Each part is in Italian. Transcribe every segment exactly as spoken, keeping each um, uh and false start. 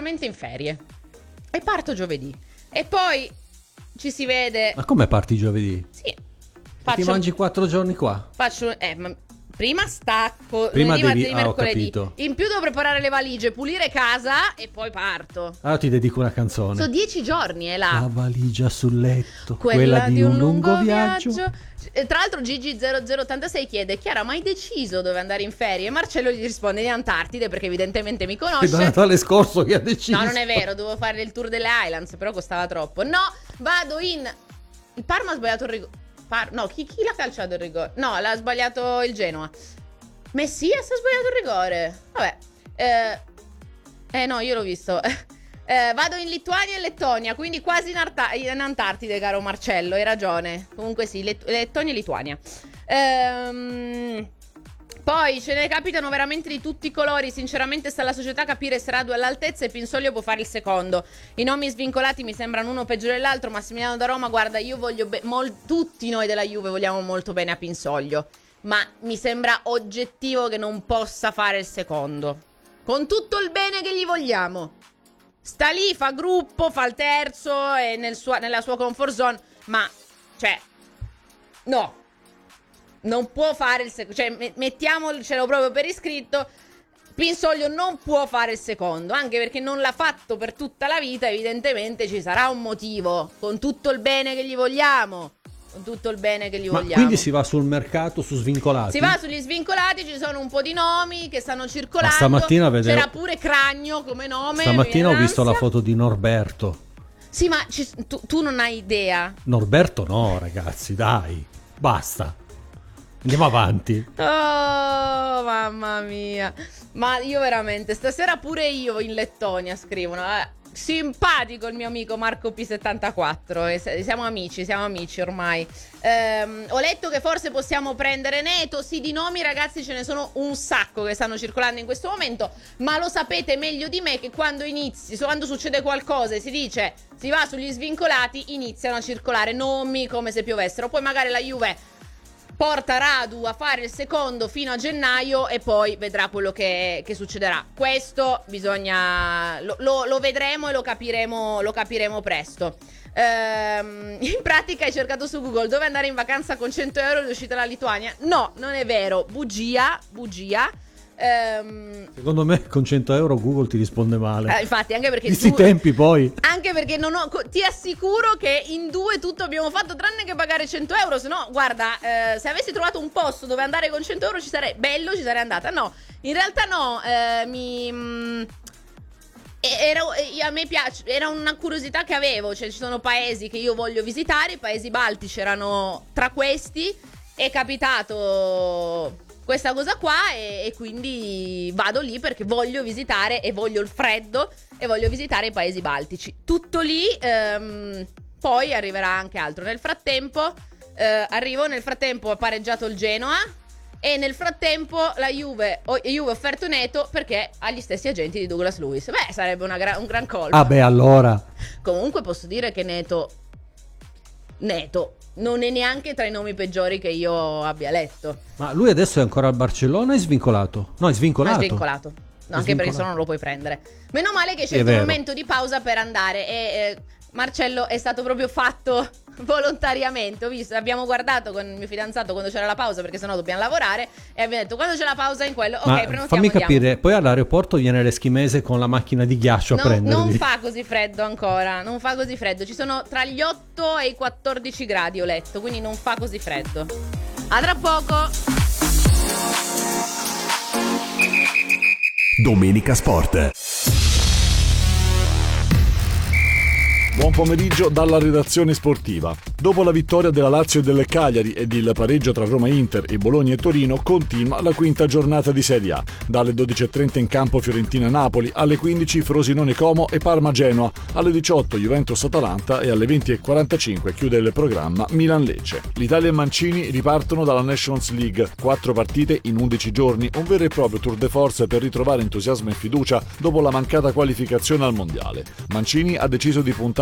ufficialmente in ferie e parto giovedì. E poi ci si vede. Ma come parti giovedì? Sì. Faccio... Ti mangi quattro giorni qua? Faccio. Eh, ma... Prima stacco, prima lunedì, devi... martedì, ah, mercoledì. In più devo preparare le valigie, pulire casa e poi parto. Allora ti dedico una canzone. Sono dieci giorni, è là. La valigia sul letto, quella, quella di un, un lungo, lungo viaggio. viaggio. Tra l'altro Gigi zero zero ottantasei chiede: Chiara, ma hai deciso dove andare in ferie? E Marcello gli risponde: in Antartide, perché evidentemente mi conosce. È da Natale scorso che ha deciso. No, non è vero, dovevo fare il tour delle Highlands, però costava troppo. No, vado in... Il Parma ha sbagliato il rigore. Par... No, chi, chi l'ha calciato il rigore? No, l'ha sbagliato il Genoa. Messias ha sbagliato il rigore. Vabbè. Eh, eh no, io l'ho visto. Eh, vado in Lituania e Lettonia, quindi quasi in, Arta- in Antartide, caro Marcello. Hai ragione. Comunque sì, Let- Lettonia e Lituania. Ehm... Poi ce ne capitano veramente di tutti i colori. Sinceramente sta alla società capire se Radu è all'altezza e Pinsoglio può fare il secondo. I nomi svincolati mi sembrano uno peggiore dell'altro. Massimiliano da Roma, guarda, io voglio be- mol- tutti noi della Juve vogliamo molto bene a Pinsoglio, ma mi sembra oggettivo che non possa fare il secondo, con tutto il bene che gli vogliamo. Sta lì, fa gruppo, fa il terzo e nel sua- nella sua comfort zone, ma cioè no, non può fare il secondo. Cioè mettiamocelo proprio per iscritto: Pinsoglio non può fare il secondo, anche perché non l'ha fatto per tutta la vita. Evidentemente ci sarà un motivo, con tutto il bene che gli vogliamo. Con tutto il bene che gli Ma vogliamo. Quindi si va sul mercato su svincolati? Si va sugli svincolati, ci sono un po' di nomi che stanno circolando. Ma stamattina vedevo... C'era pure Cragno come nome. Stamattina ho visto la foto di Norberto. Sì, ma ci... tu, tu non hai idea. Norberto no, ragazzi, dai, basta. Andiamo avanti. Oh, mamma mia. Ma io veramente, stasera pure io in Lettonia scrivono. Eh. Simpatico il mio amico Marco P settantaquattro. E siamo amici, siamo amici ormai. Ehm, ho letto che forse possiamo prendere Neto. Sì, di nomi, ragazzi, ce ne sono un sacco che stanno circolando in questo momento. Ma lo sapete meglio di me che quando inizi, quando succede qualcosa e si dice si va sugli svincolati, iniziano a circolare nomi come se piovessero. Poi magari la Juve porta Radu a fare il secondo fino a gennaio e poi vedrà quello che, che succederà. Questo bisogna lo, lo, lo vedremo e lo capiremo, lo capiremo presto. Ehm, in pratica hai cercato su Google dove andare in vacanza con cento euro ed è uscita la Lituania. No, non è vero, bugia, bugia. Ehm, Secondo me con cento euro Google ti risponde male. eh, infatti, anche perché di questi tempi poi. Anche perché non ho, ti assicuro che in due tutto abbiamo fatto tranne che pagare cento euro. Se no, guarda, eh, se avessi trovato un posto dove andare con cento euro ci sarei bello, ci sarei andata. No, in realtà no, eh, mi mh, era, a me piace, era una curiosità che avevo. Cioè ci sono paesi che io voglio visitare, i paesi baltici erano tra questi. È capitato questa cosa qua e, e quindi vado lì perché voglio visitare e voglio il freddo e voglio visitare i paesi baltici. Tutto lì, ehm, poi arriverà anche altro. Nel frattempo, eh, arrivo, nel frattempo ha pareggiato il Genoa e nel frattempo la Juve, oh, Juve ha offerto Neto perché ha gli stessi agenti di Douglas Luiz. Beh, sarebbe una gra- un gran colpo. Ah beh, allora. Comunque posso dire che Neto... Neto non è neanche tra i nomi peggiori che io abbia letto. Ma lui adesso è ancora al Barcellona? È svincolato? No, è svincolato. È svincolato. No, è anche svincolato. perché se no non lo puoi prendere. Meno male che c'è un momento di pausa per andare. E eh, Marcello è stato proprio fatto volontariamente. Ho visto, abbiamo guardato con il mio fidanzato quando c'era la pausa, perché sennò dobbiamo lavorare. E abbiamo detto quando c'è la pausa in quello. Ma ok, prenotiamo. Fammi capire, andiamo. poi all'aeroporto viene l'Eschimese con la macchina di ghiaccio no, a prenderli. Non fa così freddo ancora. Non fa così freddo. Ci sono tra gli otto e i quattordici gradi, ho letto. Quindi non fa così freddo. A tra poco. Domenica Sport. Buon pomeriggio dalla redazione sportiva. Dopo la vittoria della Lazio e del Cagliari ed il pareggio tra Roma e Inter e Bologna e Torino, continua la quinta giornata di Serie A. Dalle dodici e trenta in campo Fiorentina-Napoli, alle quindici Frosinone-Como e Parma-Genoa, alle diciotto Juventus-Atalanta e alle venti e quarantacinque chiude il programma Milan-Lecce. L'Italia e Mancini ripartono dalla Nations League. Quattro partite in undici giorni, un vero e proprio tour de force per ritrovare entusiasmo e fiducia dopo la mancata qualificazione al Mondiale. Mancini ha deciso di puntare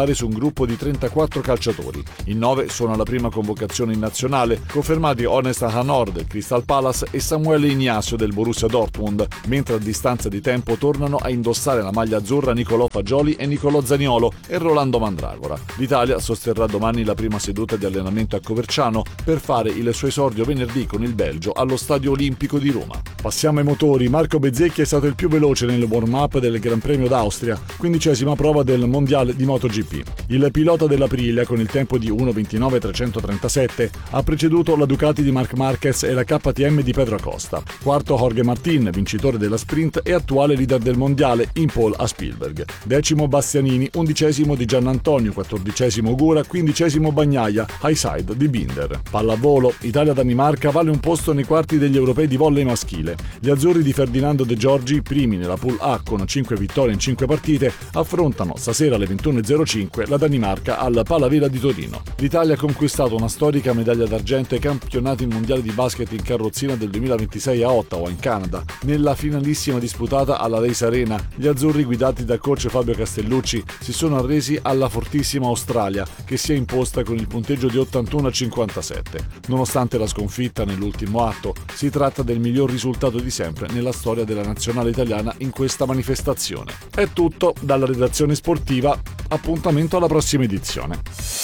titolare su un gruppo di trentaquattro calciatori. In nove sono alla prima convocazione in nazionale, confermati Honest Hanor del Crystal Palace e Samuele Ignacio del Borussia Dortmund, mentre a distanza di tempo tornano a indossare la maglia azzurra Nicolò Fagioli e Nicolò Zaniolo e Rolando Mandragora. L'Italia sosterrà domani la prima seduta di allenamento a Coverciano per fare il suo esordio venerdì con il Belgio allo Stadio Olimpico di Roma. Passiamo ai motori. Marco Bezzecchi è stato il più veloce nel warm-up del Gran Premio d'Austria, quindicesima prova del Mondiale di MotoGP. Il pilota dell'Aprilia, con il tempo di uno ventinove trecentotrentasette, ha preceduto la Ducati di Marc Marquez e la K T M di Pedro Acosta. Quarto Jorge Martin, vincitore della sprint e attuale leader del mondiale, in pole a Spielberg. Decimo Bastianini, undicesimo di Giannantonio, quattordicesimo Gura, quindicesimo Bagnaia, high side di Binder. Pallavolo, Italia-Danimarca vale un posto nei quarti degli europei di volley maschile. Gli azzurri di Ferdinando De Giorgi, primi nella Pool A con cinque vittorie in cinque partite, affrontano stasera alle ventuno e zero cinque la Danimarca al Palavela di Torino. L'Italia ha conquistato una storica medaglia d'argento ai campionati mondiali di basket in carrozzina del duemilaventisei a Ottawa, in Canada. Nella finalissima disputata alla Race Arena, gli azzurri guidati da coach Fabio Castellucci si sono arresi alla fortissima Australia, che si è imposta con il punteggio di ottantuno a cinquantasette. Nonostante la sconfitta nell'ultimo atto, si tratta del miglior risultato di sempre nella storia della nazionale italiana in questa manifestazione. È tutto dalla redazione sportiva, appuntamento alla prossima edizione.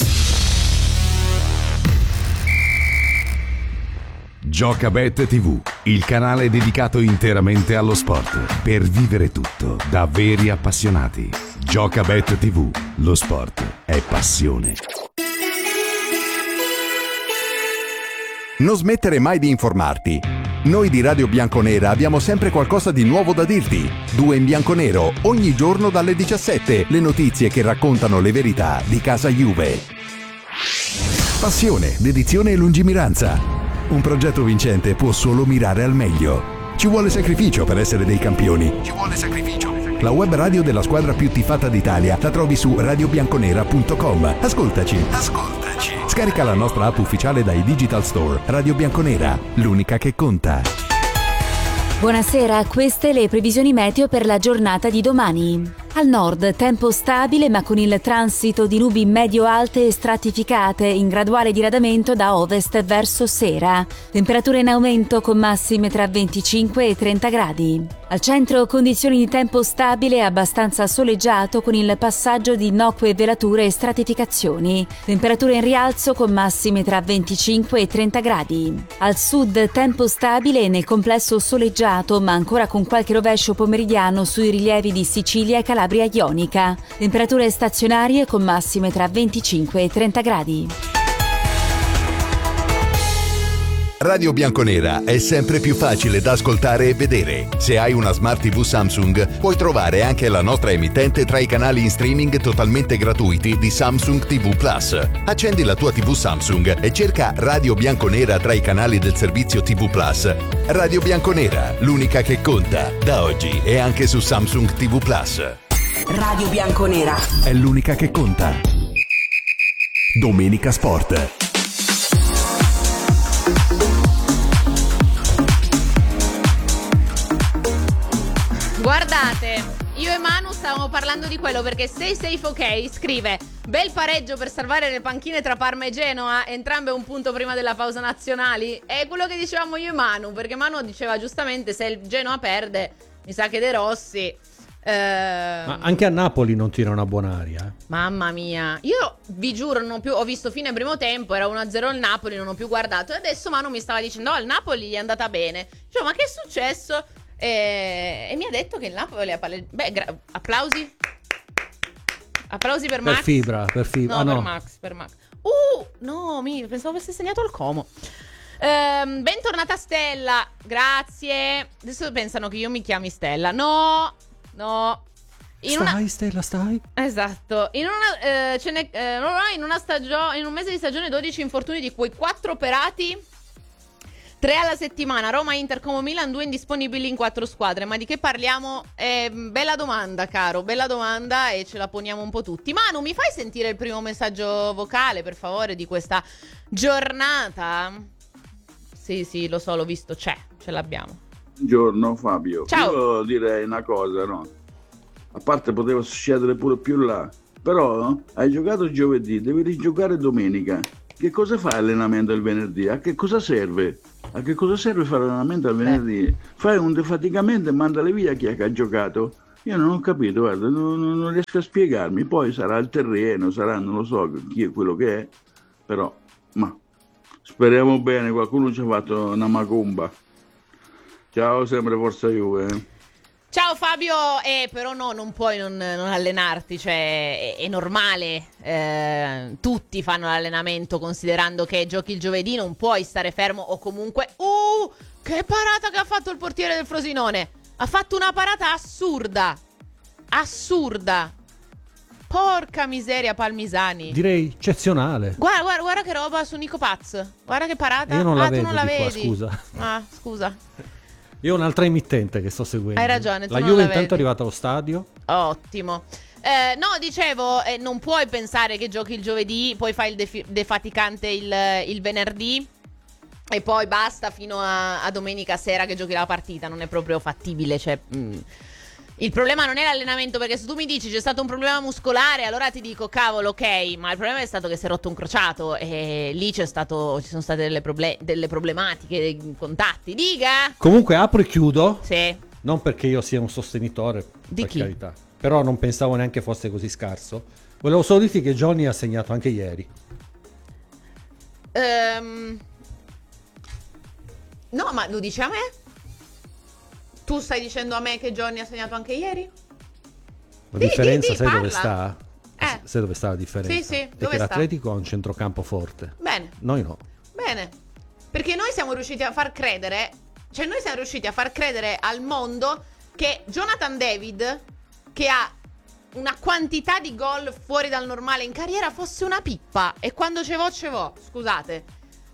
Giocabet tivù, il canale dedicato interamente allo sport, per vivere tutto da veri appassionati. Giocabet tivù, lo sport è passione. Non smettere mai di informarti. Noi di Radio Bianconera abbiamo sempre qualcosa di nuovo da dirti. Due in bianconero, ogni giorno dalle diciassette, le notizie che raccontano le verità di casa Juve. Passione, dedizione e lungimiranza. Un progetto vincente può solo mirare al meglio. Ci vuole sacrificio per essere dei campioni. Ci vuole sacrificio. La web radio della squadra più tifata d'Italia la trovi su radio bianconera punto com. Ascoltaci. Ascoltaci. Scarica la nostra app ufficiale dai Digital Store. Radio Bianconera, l'unica che conta. Buonasera, queste le previsioni meteo per la giornata di domani. Al nord tempo stabile ma con il transito di nubi medio-alte e stratificate in graduale diradamento da ovest verso sera. Temperature in aumento con massime tra venticinque e trenta gradi. Al centro condizioni di tempo stabile e abbastanza soleggiato con il passaggio di innocue velature e stratificazioni. Temperature in rialzo con massime tra venticinque e trenta gradi. Al sud tempo stabile e nel complesso soleggiato ma ancora con qualche rovescio pomeridiano sui rilievi di Sicilia e Calabria ionica. Temperature stazionarie con massime tra venticinque e trenta gradi. Radio Bianconera è sempre più facile da ascoltare e vedere. Se hai una Smart tivù Samsung, puoi trovare anche la nostra emittente tra i canali in streaming totalmente gratuiti di Samsung tivù Plus. Accendi la tua tivù Samsung e cerca Radio Bianconera tra i canali del servizio tivù Plus. Radio Bianconera, l'unica che conta. Da oggi è anche su Samsung tivù Plus. Radio Bianconera è l'unica che conta. Domenica Sport. Guardate, io e Manu stavamo parlando di quello perché Stay Safe OK scrive: bel pareggio per salvare le panchine tra Parma e Genoa, entrambe un punto prima della pausa nazionali. È quello che dicevamo io e Manu, perché Manu diceva giustamente se il Genoa perde, mi sa che De Rossi... Eh... Ma anche a Napoli non tira una buona aria. Eh. Mamma mia, io vi giuro non ho più, ho visto fine primo tempo, era uno a zero il Napoli, non ho più guardato. E adesso Manu mi stava dicendo: oh, il Napoli gli è andata bene. Cioè, ma che è successo? E, e mi ha detto che il Napoli ha palleggiato. Beh, gra- applausi. Applausi per, per Max. Fibra, per Fibra. No, ah, per no. Max, per Max. Uh, no, mi pensavo avesse segnato il Como. Ehm, bentornata Stella, grazie. Adesso pensano che io mi chiami Stella. No, no. In stai, una... Stella, stai. Esatto. In una, eh, ce ne, eh, in una stagione, in un mese di stagione dodici infortuni, di cui quattro operati, tre alla settimana. Roma, Inter, Como, Milan, due indisponibili in quattro squadre. Ma di che parliamo? Eh, bella domanda, caro, bella domanda, e ce la poniamo un po' tutti. Manu, mi fai sentire il primo messaggio vocale, per favore, di questa giornata? Sì, sì, lo so, l'ho visto, c'è, ce l'abbiamo. Buongiorno Fabio. Ciao. Io direi una cosa, no? A parte poteva succedere pure più là, Però hai giocato giovedì, devi rigiocare domenica. Che cosa fa allenamento il venerdì? A che cosa serve? A che cosa serve fare allenamento al venerdì? Fai un defaticamento e mandale via chi è che ha giocato. Io non ho capito, guarda, non, non riesco a spiegarmi. Poi sarà il terreno, sarà, non lo so chi è quello che è, però, ma speriamo bene, qualcuno ci ha fatto una macumba. Ciao, sempre Forza Juve. Ciao Fabio, eh, però no, non puoi non, non allenarti, cioè è, è normale, eh, tutti fanno l'allenamento considerando che giochi il giovedì, non puoi stare fermo o comunque... Uh, che parata che ha fatto il portiere del Frosinone, ha fatto una parata assurda, assurda, porca miseria Palmisani. Direi eccezionale. Guarda, guarda, guarda che roba su Nico Paz, guarda che parata. Io non la ah, vedo tu non la di qua, vedi? scusa. Ah, scusa. Io ho un'altra emittente che sto seguendo. Hai ragione, tu La non Juve la intanto vedi. è arrivata allo stadio. Ottimo. Eh, no, dicevo, eh, non puoi pensare che giochi il giovedì, poi fai il defi- defaticante il, il venerdì e poi basta fino a, a domenica sera che giochi la partita. Non è proprio fattibile, cioè... Mm. Il problema non è l'allenamento, perché se tu mi dici c'è stato un problema muscolare, allora ti dico cavolo, ok, ma il problema è stato che si è rotto un crociato e lì c'è stato, ci sono state delle, proble- delle problematiche, dei contatti. Diga! Comunque apro e chiudo. Sì. Non perché io sia un sostenitore, Di per chi? carità. Però non pensavo neanche fosse così scarso. Volevo solo dirti che Johnny ha segnato anche ieri. Ehm... No, ma lo dici a me? Tu stai dicendo a me che Johnny ha segnato anche ieri? La Di- differenza, di- di, sai dove parla. sta? Eh. Sai dove sta la differenza? Sì, sì, È dove che sta? l'Atletico ha un centrocampo forte. Bene, Noi no. bene. Perché noi siamo riusciti a far credere, cioè noi siamo riusciti a far credere al mondo che Jonathan David, che ha una quantità di gol fuori dal normale in carriera, fosse una pippa. E quando ce vo, ce vo. Scusate.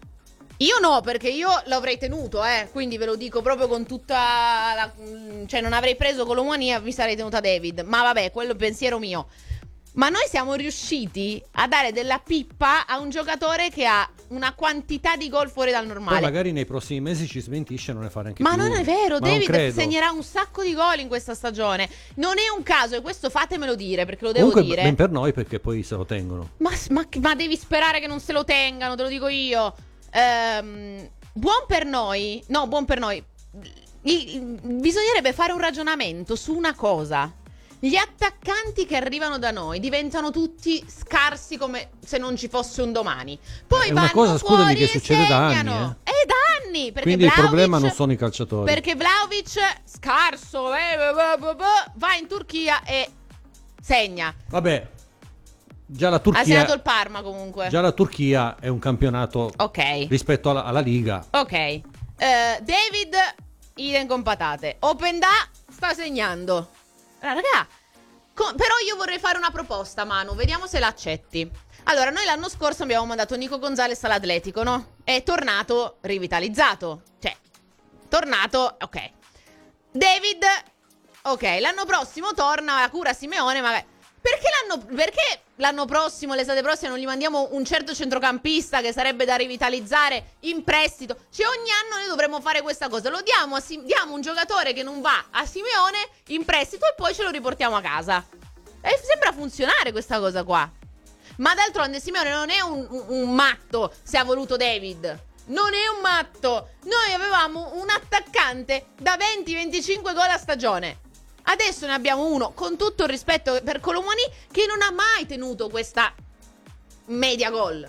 Io no, perché io l'avrei tenuto, eh. Quindi ve lo dico proprio con tutta la... Cioè non avrei preso Colomania, mi sarei tenuta David. Ma vabbè, quello è il pensiero mio. Ma noi siamo riusciti a dare della pippa a un giocatore che ha una quantità di gol fuori dal normale. Poi magari nei prossimi mesi ci smentisce e non ne fa neanche Ma più. non è vero, Ma non David credo. segnerà un sacco di gol in questa stagione. Non è un caso, e questo fatemelo dire, perché lo devo Comunque dire. ben per noi, perché poi se lo tengono. Ma, ma, ma devi sperare che non se lo tengano, te lo dico io. Ehm, buon per noi. No, buon per noi. Il- il- bisognerebbe fare un ragionamento su una cosa. Gli attaccanti che arrivano da noi diventano tutti scarsi come se non ci fosse un domani. Poi È vanno una cosa, scusami, fuori che e succede da anni, segnano. È da anni. Perché Quindi il Vlahovic- problema non sono i calciatori. Perché Vlahovic, scarso, eh, blah, blah, blah, va in Turchia e segna. Vabbè, già la Ha Turchia, segnato il Parma comunque. già la Turchia è un campionato Ok. rispetto alla, alla Liga. Ok. Eh, David, idem con patate. Openda sta segnando. Allora, raga, co- però io vorrei fare una proposta, Manu. Vediamo se la accetti. Allora, noi l'anno scorso abbiamo mandato Nico Gonzalez all'Atletico, no? È tornato rivitalizzato. Cioè, tornato, ok. David, ok, l'anno prossimo torna a cura Simeone, ma... Perché l'anno, perché l'anno prossimo, l'estate prossima, non gli mandiamo un certo centrocampista che sarebbe da rivitalizzare in prestito? Cioè ogni anno noi dovremmo fare questa cosa. Lo diamo a Sim- diamo un giocatore che non va a Simeone in prestito e poi ce lo riportiamo a casa. E sembra funzionare questa cosa qua. Ma d'altronde Simeone non è un, un, un matto se ha voluto David. Non è un matto. Noi avevamo un attaccante da venti venticinque gol a stagione. Adesso ne abbiamo uno, con tutto il rispetto per Colomoni, che non ha mai tenuto questa media gol.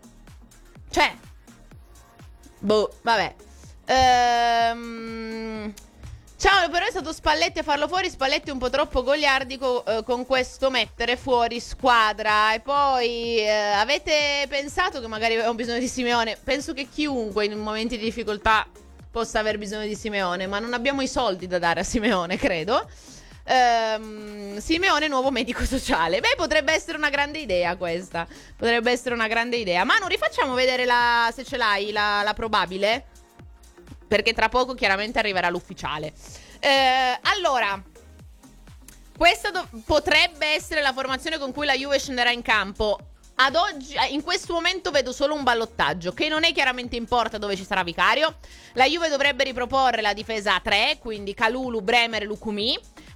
Cioè, boh, vabbè. Ehm... Ciao, però è stato Spalletti a farlo fuori. Spalletti è un po' troppo goliardico eh, con questo mettere fuori squadra. E poi eh, avete pensato che magari avevamo bisogno di Simeone? Penso che chiunque in momenti di difficoltà possa aver bisogno di Simeone, ma non abbiamo i soldi da dare a Simeone, credo. Ehm, Simeone nuovo medico sociale. Beh, potrebbe essere una grande idea questa. Potrebbe essere una grande idea. Manu, rifacciamo vedere la, se ce l'hai, la, la probabile, perché tra poco chiaramente arriverà l'ufficiale. Eh, allora, questa do- potrebbe essere la formazione con cui la Juve scenderà in campo. Ad oggi, in questo momento vedo solo un ballottaggio, che non è chiaramente in porta dove ci sarà Vicario. La Juve dovrebbe riproporre la difesa a tre, quindi Kalulu, Bremer, Lukumi.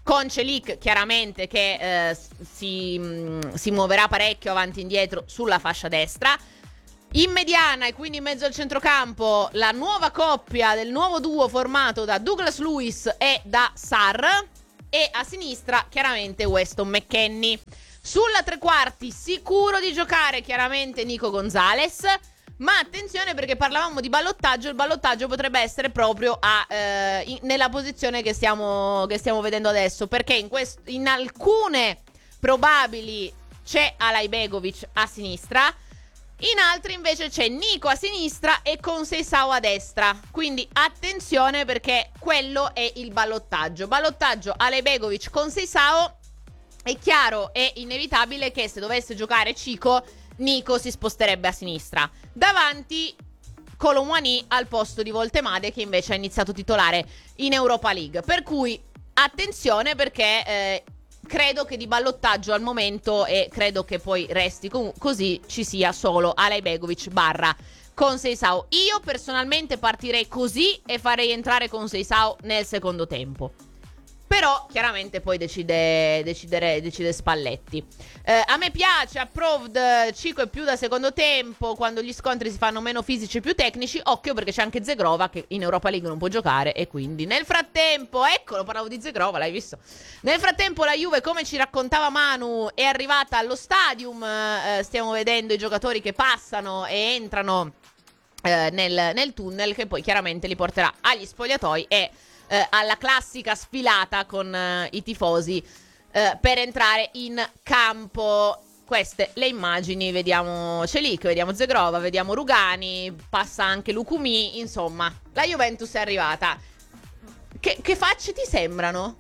con Celik chiaramente che eh, si, mh, si muoverà parecchio avanti e indietro sulla fascia destra. In mediana e quindi in mezzo al centrocampo la nuova coppia del nuovo duo formato da Douglas Lewis e da Sarr, e a sinistra chiaramente Weston McKennie. Sulla tre quarti sicuro di giocare chiaramente Nico Gonzalez, ma attenzione perché parlavamo di ballottaggio, il ballottaggio potrebbe essere proprio a, eh, in, nella posizione che stiamo, che stiamo vedendo adesso, perché in, quest- in alcune probabili c'è Alajbegovic a sinistra, in altre invece c'è Nico a sinistra e Conceição a destra. Quindi attenzione perché quello è il ballottaggio. Ballottaggio Alajbegovic Conceição. È chiaro e inevitabile che se dovesse giocare Chico, Nico si sposterebbe a sinistra. Davanti Kolo Muani al posto di Voltemade, che invece ha iniziato titolare in Europa League. Per cui attenzione perché eh, credo che di ballottaggio al momento, e credo che poi resti com- così, ci sia solo Alajbegovic barra Conceição. Io personalmente partirei così e farei entrare Conceição nel secondo tempo. Però chiaramente poi decide, decidere, decide Spalletti. Eh, a me piace, approved, Chico e più da secondo tempo, quando gli scontri si fanno meno fisici e più tecnici. Occhio perché c'è anche Zegrova che in Europa League non può giocare, e quindi nel frattempo, eccolo, parlavo di Zegrova, l'hai visto? Nel frattempo la Juve, come ci raccontava Manu, è arrivata allo stadium. Eh, stiamo vedendo i giocatori che passano e entrano eh, nel, nel tunnel, che poi chiaramente li porterà agli spogliatoi e Eh, alla classica sfilata con eh, i tifosi eh, per entrare in campo. Queste le immagini, vediamo Celik, vediamo Zegrova, vediamo Rugani, passa anche Lukumi, insomma la Juventus è arrivata. Che, che facce ti sembrano?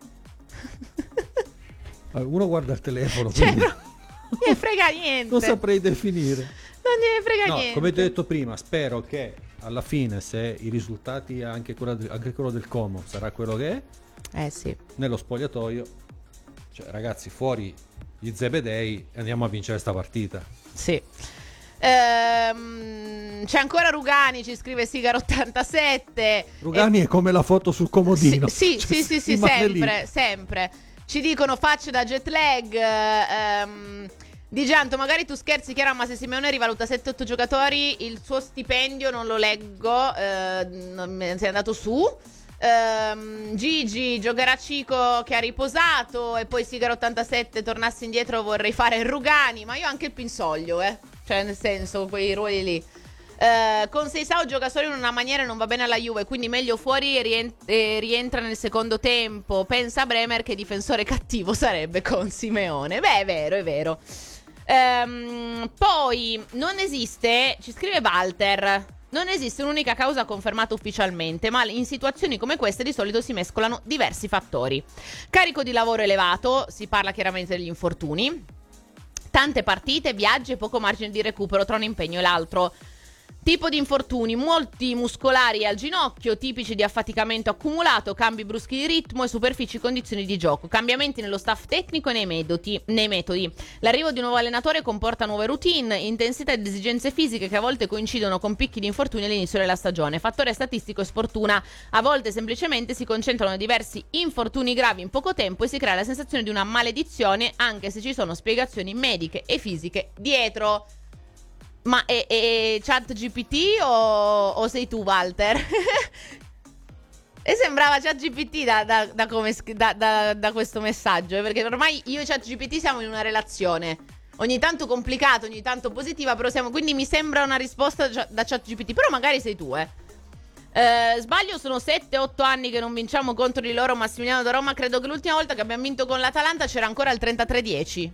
Uno guarda il telefono, Cioè, quindi non ne frega niente. non saprei definire. Non ne frega No, niente. come ti ho detto prima, spero che alla fine, se i risultati, anche quello, de- anche quello del Como sarà quello che è, Eh sì. nello spogliatoio, cioè ragazzi, fuori gli Zebedei e andiamo a vincere sta partita. Sì. Ehm, c'è ancora Rugani, ci scrive Sigaro ottantasette. Rugani e... è come la foto sul comodino. Sì, sì, Cioè, sì, sì, sì, rimane sempre, lì. sempre. Ci dicono facce da jet lag. Ehm, Di Gianto, magari tu scherzi, Chiara, ma se Simeone rivaluta sette otto giocatori, il suo stipendio non lo leggo, eh, non me- sei andato su. Ehm, Gigi, giocherà Chico che ha riposato, e poi Sigaro ottantasette, tornassi indietro vorrei fare Rugani, ma io anche il Pinsoglio, eh. Cioè, nel senso, quei ruoli lì. Eh, Conceição gioca solo in una maniera e non va bene alla Juve, quindi meglio fuori e rient- e rientra nel secondo tempo. Pensa Bremer che difensore cattivo sarebbe con Simeone. Beh, è vero, è vero. Ehm, poi non esiste, ci scrive Walter, non esiste un'unica causa confermata ufficialmente, ma in situazioni come queste di solito si mescolano diversi fattori. Carico di lavoro elevato, si parla chiaramente degli infortuni, tante partite, viaggi e poco margine di recupero tra un impegno e l'altro. Tipo di infortuni, molti muscolari al ginocchio, tipici di affaticamento accumulato, cambi bruschi di ritmo e superfici condizioni di gioco, cambiamenti nello staff tecnico e nei metodi, nei metodi. L'arrivo di un nuovo allenatore comporta nuove routine, intensità ed esigenze fisiche che a volte coincidono con picchi di infortuni all'inizio della stagione. Fattore statistico e sfortuna, a volte semplicemente si concentrano diversi infortuni gravi in poco tempo e si crea la sensazione di una maledizione, anche se ci sono spiegazioni mediche e fisiche dietro. Ma è, è ChatGPT o, o sei tu, Walter? E sembrava ChatGPT da, da, da, come, da, da, da questo messaggio, eh, perché ormai io e ChatGPT siamo in una relazione, ogni tanto complicata, ogni tanto positiva, però siamo, quindi mi sembra una risposta da ChatGPT, però magari sei tu, eh. Eh, sbaglio, sono sette otto anni che non vinciamo contro di loro. Massimiliano da Roma, credo che l'ultima volta che abbiamo vinto con l'Atalanta c'era ancora il trentatré dieci.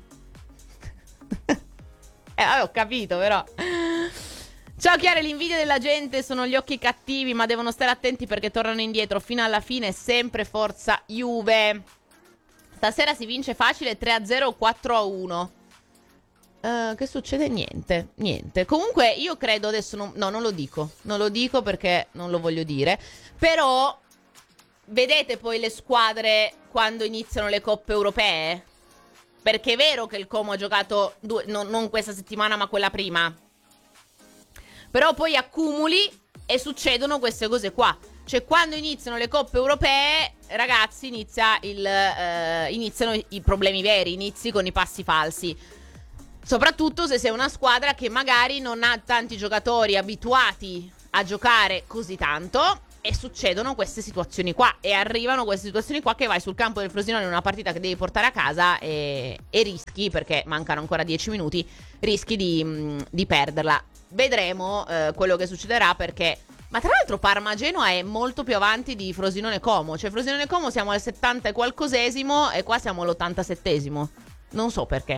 Eh, vabbè, ho capito, però. Ciao Chiara, l'invidia della gente sono gli occhi cattivi, ma devono stare attenti perché tornano indietro fino alla fine. Sempre forza Juve. Stasera si vince facile tre a zero o quattro a uno. Uh, che succede? Niente, niente. Comunque io credo adesso, non, no, non lo dico. Non lo dico perché non lo voglio dire. Però vedete poi le squadre quando iniziano le coppe europee? Perché è vero che il Como ha giocato due, no, non questa settimana ma quella prima, però poi accumuli e succedono queste cose qua. Cioè quando iniziano le coppe europee ragazzi, inizia il, eh, iniziano i problemi veri, inizi con i passi falsi. Soprattutto se sei una squadra che magari non ha tanti giocatori abituati a giocare così tanto e succedono queste situazioni qua e arrivano queste situazioni qua che vai sul campo del Frosinone in una partita che devi portare a casa e, e rischi, perché mancano ancora dieci minuti, rischi di, di perderla. Vedremo eh, quello che succederà, perché... Ma tra l'altro Parma-Genoa è molto più avanti di Frosinone-Como. Cioè Frosinone-Como siamo al settanta e qualcosesimo e qua siamo all'ottantasettesimo. Non so perché.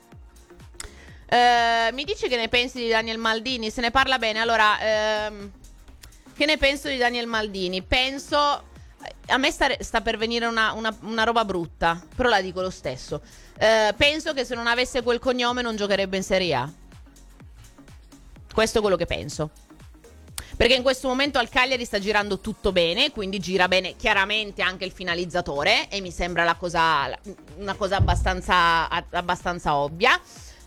Uh, mi dici che ne pensi di Daniel Maldini? Se ne parla bene. Allora, ehm, che ne penso di Daniel Maldini? Penso... A me sta, sta per venire una, una, una roba brutta, però la dico lo stesso. Uh, penso che se non avesse quel cognome non giocherebbe in Serie A. Questo è quello che penso. Perché in questo momento al Cagliari sta girando tutto bene, quindi gira bene chiaramente anche il finalizzatore, e mi sembra la cosa, una cosa abbastanza, abbastanza ovvia.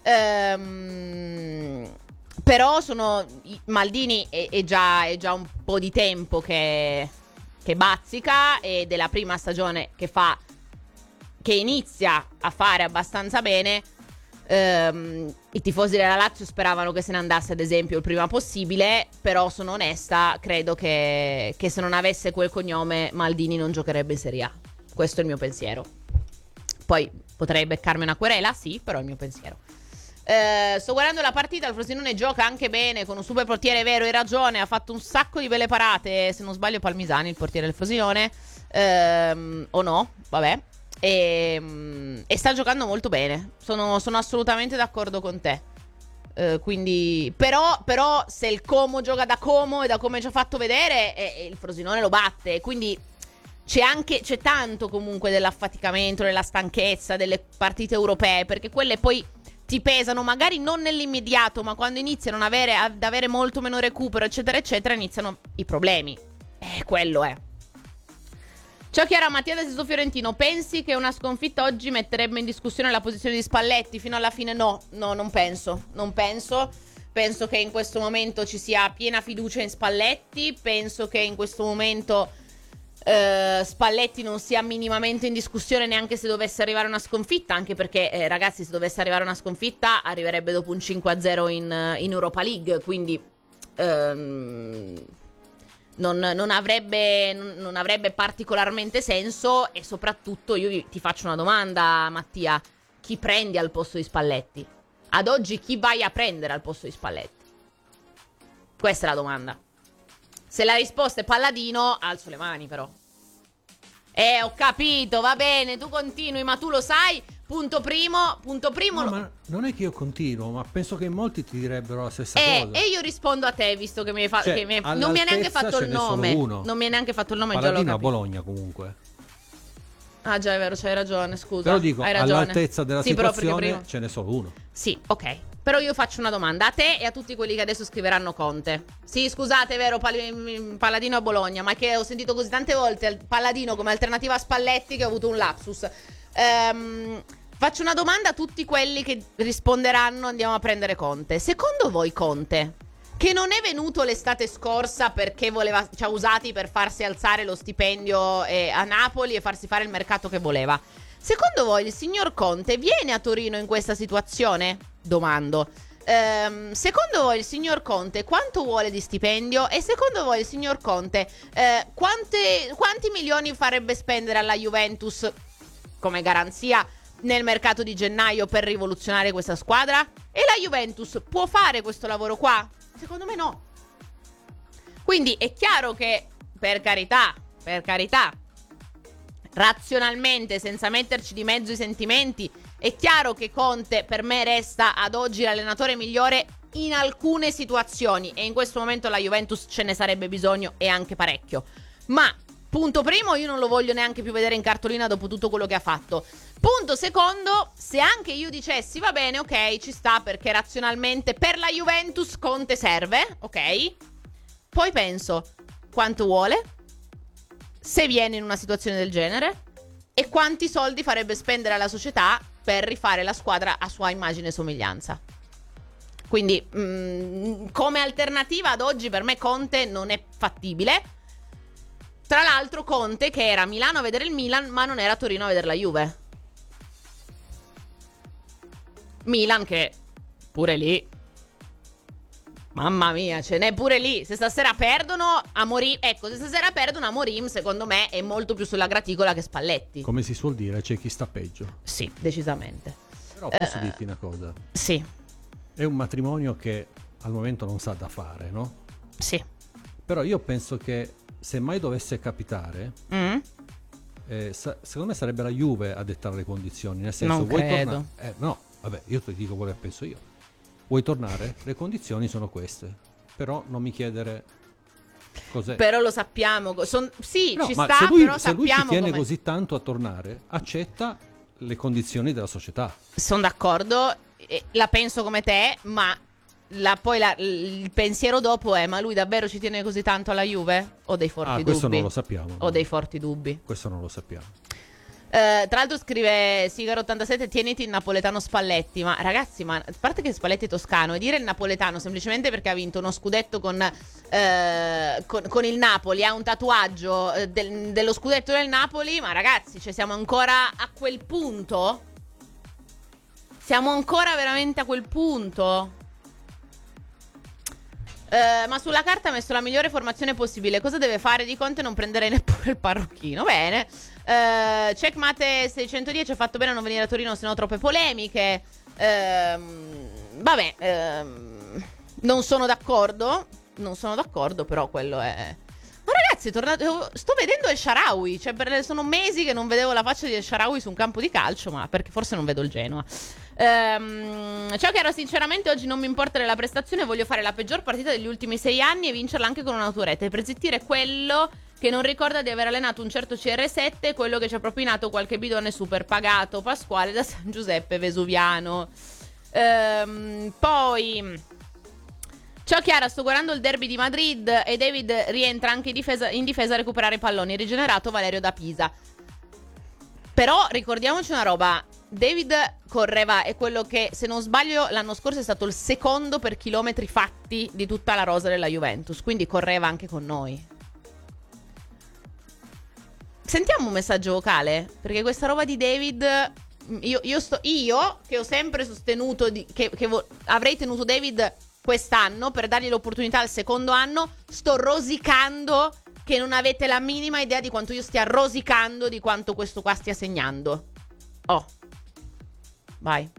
Ehm, però sono Maldini è, è, già, è già un po' di tempo che, che bazzica, ed è la prima stagione che fa, che inizia a fare abbastanza bene. Um, I tifosi della Lazio speravano che se ne andasse, ad esempio, il prima possibile. Però sono onesta, credo che, che se non avesse quel cognome Maldini non giocherebbe in Serie A. Questo è il mio pensiero. Poi potrei beccarmi una querela, sì, però è il mio pensiero. uh, Sto guardando la partita, il Frosinone gioca anche bene, con un super portiere, vero, hai ragione. Ha fatto un sacco di belle parate, se non sbaglio Palmisani, il portiere del Frosinone, uh, o no, vabbè. E, e sta giocando molto bene. Sono, sono assolutamente d'accordo con te. Uh, quindi, però, però, se il Como gioca da Como e da come ci ha fatto vedere, eh, il Frosinone lo batte. Quindi c'è anche, c'è tanto comunque dell'affaticamento, della stanchezza, delle partite europee, perché quelle poi ti pesano, magari non nell'immediato, ma quando iniziano ad avere, ad avere molto meno recupero, eccetera, eccetera, iniziano i problemi. Eh, quello è. Ciao Chiara, Mattia da Sesto Fiorentino. Pensi che una sconfitta oggi metterebbe in discussione la posizione di Spalletti fino alla fine? No, no, non penso. Non penso. Penso che in questo momento ci sia piena fiducia in Spalletti. Penso che in questo momento eh, Spalletti non sia minimamente in discussione, neanche se dovesse arrivare una sconfitta. Anche perché, eh, ragazzi, se dovesse arrivare una sconfitta arriverebbe dopo un cinque a zero in, in Europa League. Quindi... Ehm... Non, non, avrebbe, non avrebbe particolarmente senso. E soprattutto io ti faccio una domanda, Mattia: chi prendi al posto di Spalletti? Ad oggi chi vai a prendere al posto di Spalletti? Questa è la domanda. Se la risposta è Palladino, alzo le mani però. Eh, ho capito, va bene, tu continui, ma tu lo sai. Punto primo, punto primo. No, lo... ma non è che io continuo, ma penso che molti ti direbbero la stessa eh, cosa. E io rispondo a te, visto che mi hai fatto. Cioè, Hai... Non mi hai neanche fatto il nome. Non mi hai neanche fatto il nome. Palladino a Bologna comunque. Ah già, è vero, c'hai ragione, scusa. Però dico, hai ragione. all'altezza della sì, situazione prima... ce n'è solo uno. Sì, ok. Però io faccio una domanda a te e a tutti quelli che adesso scriveranno Conte. Sì, scusate, è vero, Pal- Palladino a Bologna, ma che ho sentito così tante volte Palladino come alternativa a Spalletti che ho avuto un lapsus. Ehm, faccio una domanda a tutti quelli che risponderanno: andiamo a prendere Conte. Secondo voi Conte, che non è venuto l'estate scorsa perché voleva, ci ha usati per farsi alzare lo stipendio eh, a Napoli e farsi fare il mercato che voleva, secondo voi il signor Conte viene a Torino in questa situazione? Domando. Ehm, secondo voi il signor Conte quanto vuole di stipendio? E secondo voi il signor Conte eh, quante, quanti milioni farebbe spendere alla Juventus come garanzia nel mercato di gennaio per rivoluzionare questa squadra? E la Juventus può fare questo lavoro qua? Secondo me no. Quindi è chiaro che, per carità, per carità, razionalmente, senza metterci di mezzo i sentimenti, è chiaro che Conte per me resta ad oggi l'allenatore migliore in alcune situazioni, e in questo momento la Juventus ce ne sarebbe bisogno, e anche parecchio. Ma punto primo, io non lo voglio neanche più vedere in cartolina dopo tutto quello che ha fatto. Punto secondo, se anche io dicessi va bene, ok, ci sta, perché razionalmente per la Juventus Conte serve, ok, poi penso quanto vuole, se viene in una situazione del genere, e quanti soldi farebbe spendere alla società per rifare la squadra a sua immagine e somiglianza. Quindi mh, come alternativa ad oggi per me Conte non è fattibile. Tra l'altro Conte che era a Milano a vedere il Milan, ma non era a Torino a vedere la Juve. Milan che pure lì, mamma mia, ce n'è pure lì. Se stasera perdono Amorim, ecco, se stasera perdono Amorim, secondo me è molto più sulla graticola che Spalletti. Come si suol dire, c'è chi sta peggio. Sì, decisamente. Però posso uh, dirti una cosa. Sì. È un matrimonio che al momento non sa da fare, no? Sì. Però io penso che se mai dovesse capitare, mm. eh, sa- secondo me sarebbe la Juve a dettare le condizioni. Nel senso, non vuoi credo. tornare? Eh, no, vabbè, io ti dico quello che penso io. Vuoi tornare? Le condizioni sono queste. Però non mi chiedere cos'è. Però lo sappiamo. Son... Sì, no, ci ma sta, se lui, però se lui ci sappiamo tiene come... così tanto a tornare, accetta le condizioni della società. Sono d'accordo, eh, la penso come te, ma la, poi la, il pensiero dopo è: ma lui davvero ci tiene così tanto alla Juve? Ho dei forti ah, dubbi. questo non lo sappiamo. Ho no. dei forti dubbi. Questo non lo sappiamo. Uh, tra l'altro scrive Sigaro ottantasette: tieniti il napoletano Spalletti. Ma ragazzi, ma a parte che Spalletti è toscano, e dire il napoletano semplicemente perché ha vinto uno scudetto con, uh, con, con il Napoli, ha un tatuaggio uh, del, dello scudetto del Napoli. Ma ragazzi, cioè, siamo ancora a quel punto? Siamo ancora veramente a quel punto? Uh, ma sulla carta ha messo la migliore formazione possibile. Cosa deve fare di Conte? Non prenderei neppure il parrucchino. Bene. uh, Checkmate seicentodieci: ha fatto bene a non venire a Torino, se no troppe polemiche. uh, Vabbè, uh, non sono d'accordo. Non sono d'accordo, però quello è... Ma ragazzi, è tornato... sto vedendo El Shaarawy. Cioè, per... sono mesi che non vedevo la faccia di El Shaarawy su un campo di calcio. Ma perché forse non vedo il Genoa. Um, ciao Chiara, sinceramente oggi non mi importa della prestazione, voglio fare la peggior partita degli ultimi sei anni e vincerla anche con un'autorete, per zittire quello che non ricorda di aver allenato un certo C R sette, quello che ci ha propinato qualche bidone super pagato, Pasquale da San Giuseppe Vesuviano. Um, poi ciao Chiara, sto guardando il derby di Madrid e David rientra anche in difesa, in difesa a recuperare i palloni, rigenerato Valerio da Pisa. Però ricordiamoci una roba, David correva, è quello che, se non sbaglio, l'anno scorso è stato il secondo per chilometri fatti di tutta la rosa della Juventus, quindi correva anche con noi. Sentiamo un messaggio vocale, perché questa roba di David, io, io, sto, io che ho sempre sostenuto di, che, che vo- avrei tenuto David quest'anno per dargli l'opportunità al secondo anno, sto rosicando che non avete la minima idea di quanto io stia rosicando, di quanto questo qua stia segnando. Oh, vai.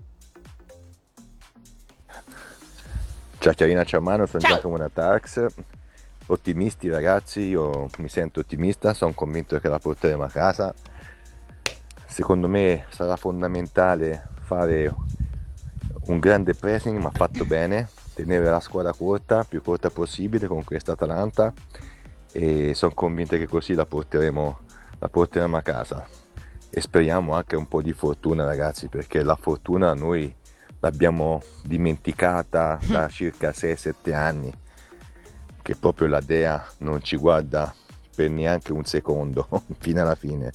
Ciao Chiarina, ciao Mano, sono Ciao. Giacomo Natax. Ottimisti ragazzi, io mi sento ottimista, sono convinto che la porteremo a casa. Secondo me sarà fondamentale fare un grande pressing, ma fatto bene, tenere la squadra corta, più corta possibile con questa Atalanta, e sono convinto che così la porteremo, la porteremo a casa. E speriamo anche un po' di fortuna ragazzi, perché la fortuna noi l'abbiamo dimenticata da circa sei sette anni, che proprio la Dea non ci guarda per neanche un secondo fino alla fine.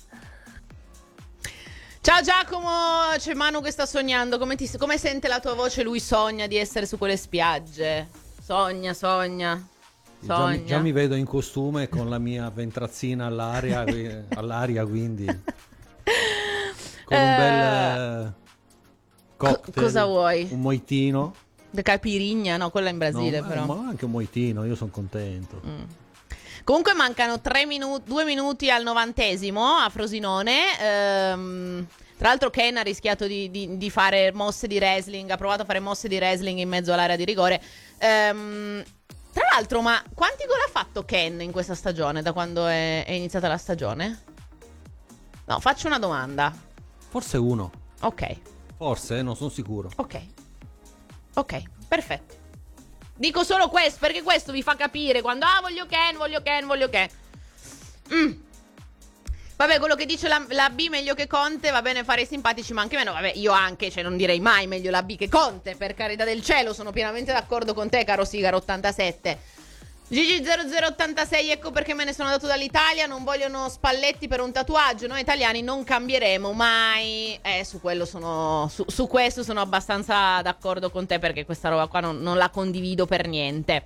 Ciao Giacomo, c'è Manu che sta sognando. Come, ti, come sente la tua voce? Lui sogna di essere su quelle spiagge. Sogna, sogna, Già sogna. mi, già mi vedo in costume con la mia ventrazzina all'aria, qui- all'aria quindi con un bel eh, cocktail, co- cosa vuoi? un moitino. De Capirigna, no, quella in Brasile No, però. ma anche un moitino, io sono contento. Mm. Comunque mancano tre minuti, due minuti al novantesimo a Frosinone. Ehm, tra l'altro Ken ha rischiato di, di, di fare mosse di wrestling, ha provato a fare mosse di wrestling in mezzo all'area di rigore. Ehm, tra l'altro, ma quanti gol ha fatto Ken in questa stagione, da quando è, è iniziata la stagione? No, faccio una domanda. Forse uno. Ok, Forse, eh, non sono sicuro. ok, ok, perfetto. Dico solo questo, perché questo vi fa capire quando, ah, voglio Ken, voglio Ken, voglio Ken. Mm. Vabbè, quello che dice la, la B meglio che Conte, va bene fare i simpatici, ma anche meno. Vabbè, io anche, cioè non direi mai meglio la B che Conte, per carità del cielo, sono pienamente d'accordo con te, caro Sigaro ottantasette. Gigi zero zero ottantasei, ecco perché me ne sono andato dall'Italia, non vogliono Spalletti per un tatuaggio, noi italiani non cambieremo mai. Eh, su quello sono, su, su questo sono abbastanza d'accordo con te, perché questa roba qua non, non la condivido per niente.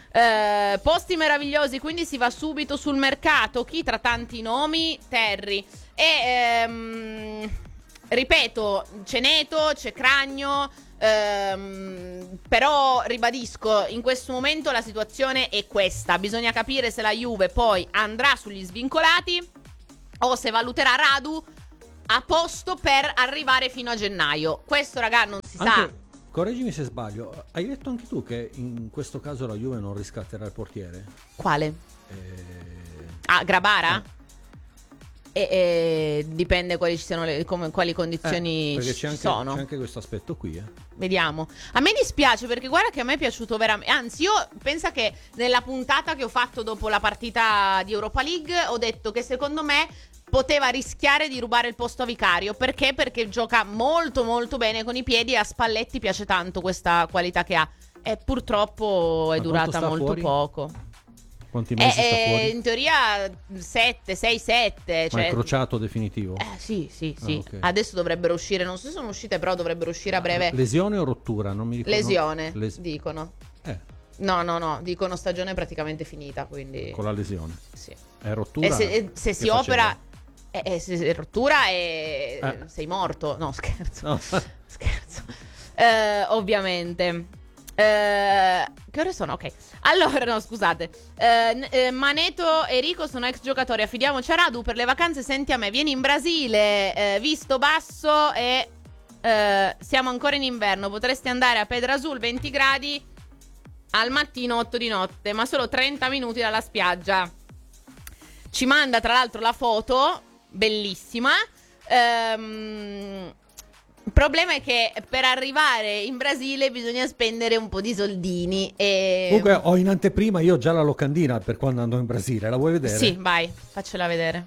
Eh, posti meravigliosi, quindi si va subito sul mercato. Chi tra tanti nomi? Terry. E ehm, ripeto, c'è Neto, c'è Cragno. Ehm, però ribadisco, in questo momento la situazione è questa. Bisogna capire se la Juve poi andrà sugli svincolati o se valuterà Radu a posto per arrivare fino a gennaio. Questo, raga, non si Anche, sa. correggimi se sbaglio, hai detto anche tu che in questo caso la Juve non riscatterà il portiere? Quale? Eh... Ah, Grabara? Eh. E, e dipende quali ci siano le, come, quali condizioni eh, perché ci c'è anche, sono. c'è anche questo aspetto qui, eh. Vediamo. A me dispiace perché guarda che a me è piaciuto veramente. Anzi, io penso che nella puntata che ho fatto dopo la partita di Europa League ho detto che secondo me poteva rischiare di rubare il posto a Vicario. Perché? Perché gioca molto molto bene con i piedi e a Spalletti piace tanto questa qualità che ha. E purtroppo è Ma durata molto fuori? poco. Quanti mesi Eh, sta eh, fuori? in teoria sette, sei, sette. Ma Cioè... è crociato definitivo? Eh sì, sì, sì. Ah, okay. Adesso dovrebbero uscire, non so se sono uscite, però dovrebbero uscire a breve. Lesione o rottura? Non mi ricordo. Lesione, Les- dicono. Eh, No, no, no, dicono stagione praticamente finita, quindi... con la lesione. Sì. È rottura? E se, e se che si faceva? opera... eh, eh, se è rottura e Eh. sei morto. No, scherzo. No. Scherzo. Eh, ovviamente. Eh, che ore sono? Ok. Allora, no, scusate. Eh, n- eh, Maneto e Rico sono ex giocatori. Affidiamoci a Radu per le vacanze. Senti a me, vieni in Brasile, eh, visto basso e eh, siamo ancora in inverno. Potresti andare a Pedrasul, venti gradi al mattino, otto di notte, ma solo trenta minuti dalla spiaggia. Ci manda tra l'altro la foto, bellissima. Ehm... Il problema è che per arrivare in Brasile bisogna spendere un po' di soldini e... Comunque ho in anteprima io già la locandina per quando andò in Brasile, la vuoi vedere? Sì, vai, faccela vedere.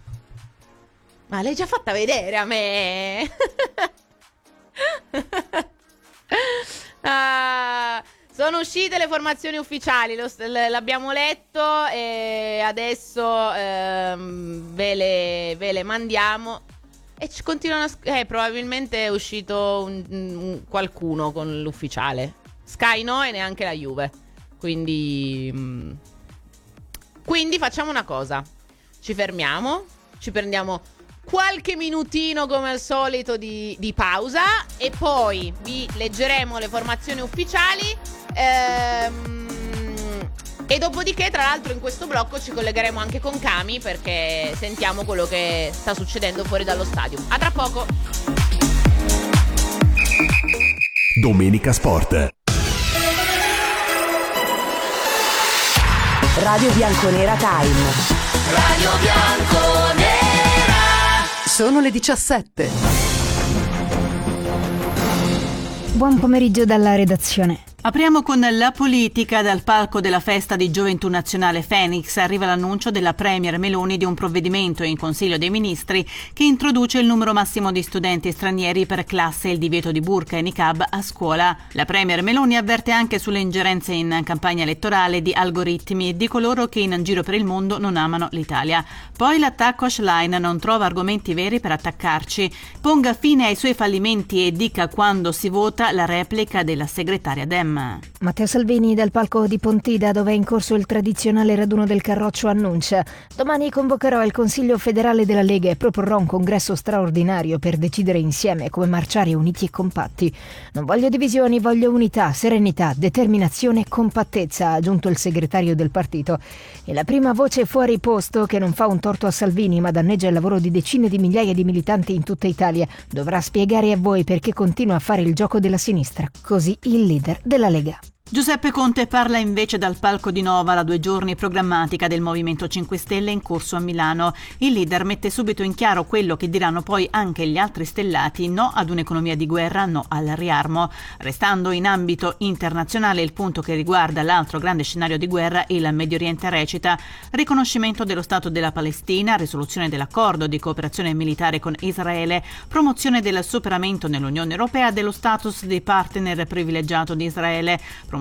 Ma l'hai già fatta vedere a me? Ah, sono uscite le formazioni ufficiali, lo, l- l'abbiamo letto e adesso ehm, ve, le, ve le mandiamo. E ci continuano a sc- eh, probabilmente è uscito un, un- qualcuno con l'ufficiale. Sky no e neanche la Juve. Quindi mm, Quindi facciamo una cosa. Ci fermiamo, ci prendiamo qualche minutino come al solito di, di pausa e poi vi leggeremo le formazioni ufficiali. Ehm E dopodiché, tra l'altro, in questo blocco ci collegheremo anche con Cami perché sentiamo quello che sta succedendo fuori dallo stadio. A tra poco. Domenica Sport. Radio Bianconera Time. Radio Bianconera. Sono le diciassette. Buon pomeriggio dalla redazione. Apriamo con la politica. Dal palco della festa di Gioventù Nazionale Phoenix arriva l'annuncio della Premier Meloni di un provvedimento in Consiglio dei Ministri che introduce il numero massimo di studenti stranieri per classe e il divieto di burqa e niqab a scuola. La Premier Meloni avverte anche sulle ingerenze in campagna elettorale di algoritmi e di coloro che in giro per il mondo non amano l'Italia. Poi l'attacco a Schlein non trova argomenti veri per attaccarci. Ponga fine ai suoi fallimenti e dica quando si vota la replica della segretaria Dem. Matteo Salvini dal palco di Pontida, dove è in corso il tradizionale raduno del Carroccio, annuncia: domani convocherò il Consiglio federale della Lega e proporrò un congresso straordinario per decidere insieme come marciare uniti e compatti. Non voglio divisioni, voglio unità, serenità, determinazione e compattezza, ha aggiunto il segretario del partito. E la prima voce fuori posto, che non fa un torto a Salvini ma danneggia il lavoro di decine di migliaia di militanti in tutta Italia, dovrà spiegare a voi perché continua a fare il gioco della sinistra. Così il leader della Lega. Giuseppe Conte parla invece dal palco di Nova, la due giorni programmatica del Movimento cinque Stelle in corso a Milano. Il leader mette subito in chiaro quello che diranno poi anche gli altri stellati: no ad un'economia di guerra, no al riarmo. Restando in ambito internazionale, il punto che riguarda l'altro grande scenario di guerra, il Medio Oriente, recita: riconoscimento dello Stato della Palestina, risoluzione dell'accordo di cooperazione militare con Israele, promozione del superamento nell'Unione Europea dello status di partner privilegiato di Israele, promozione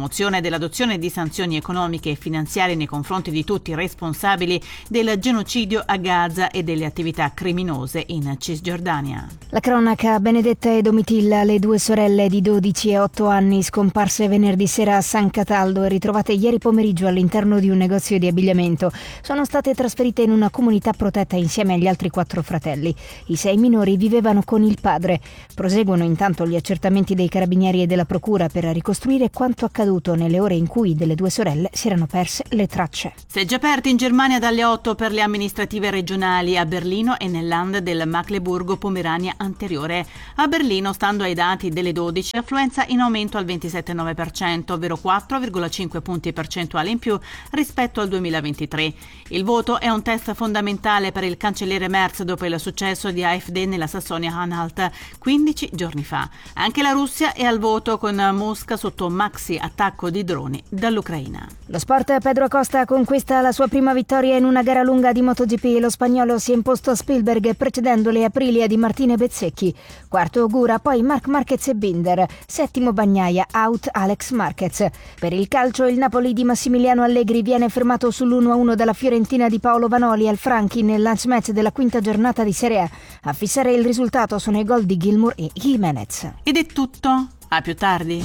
promozione dell'adozione di sanzioni economiche e finanziarie nei confronti di tutti i responsabili del genocidio a Gaza e delle attività criminose in Cisgiordania. La cronaca: Benedetta e Domitilla, le due sorelle di dodici e otto anni scomparse venerdì sera a San Cataldo e ritrovate ieri pomeriggio all'interno di un negozio di abbigliamento, sono state trasferite in una comunità protetta insieme agli altri quattro fratelli. I sei minori vivevano con il padre. Proseguono intanto gli accertamenti dei carabinieri e della procura per ricostruire quanto accaduto nelle ore in cui delle due sorelle si erano perse le tracce. Seggi aperti in Germania dalle otto per le amministrative regionali a Berlino e nel Land del Mecklenburgo-Pomerania anteriore. A Berlino, stando ai dati delle dodici, l'affluenza in aumento al ventisette virgola nove per cento, ovvero quattro virgola cinque punti percentuali in più rispetto al duemilaventitré. Il voto è un test fondamentale per il cancelliere Merz dopo il successo di A F D nella Sassonia-Anhalt quindici giorni fa. Anche la Russia è al voto, con Mosca sotto maxi attacco di droni dall'Ucraina. Lo sport: Pedro Acosta conquista la sua prima vittoria in una gara lunga di MotoGP. Lo spagnolo si è imposto a Spielberg precedendo le Aprilia di Martina Bezzecchi. Quarto Ogura, poi Marc Marquez e Binder. Settimo Bagnaia, out Alex Marquez. Per il calcio, il Napoli di Massimiliano Allegri viene fermato sull'uno a uno dalla Fiorentina di Paolo Vanoli al Franchi nel lunch match della quinta giornata di Serie A. A fissare il risultato sono i gol di Gilmour e Jimenez. Ed è tutto, a più tardi.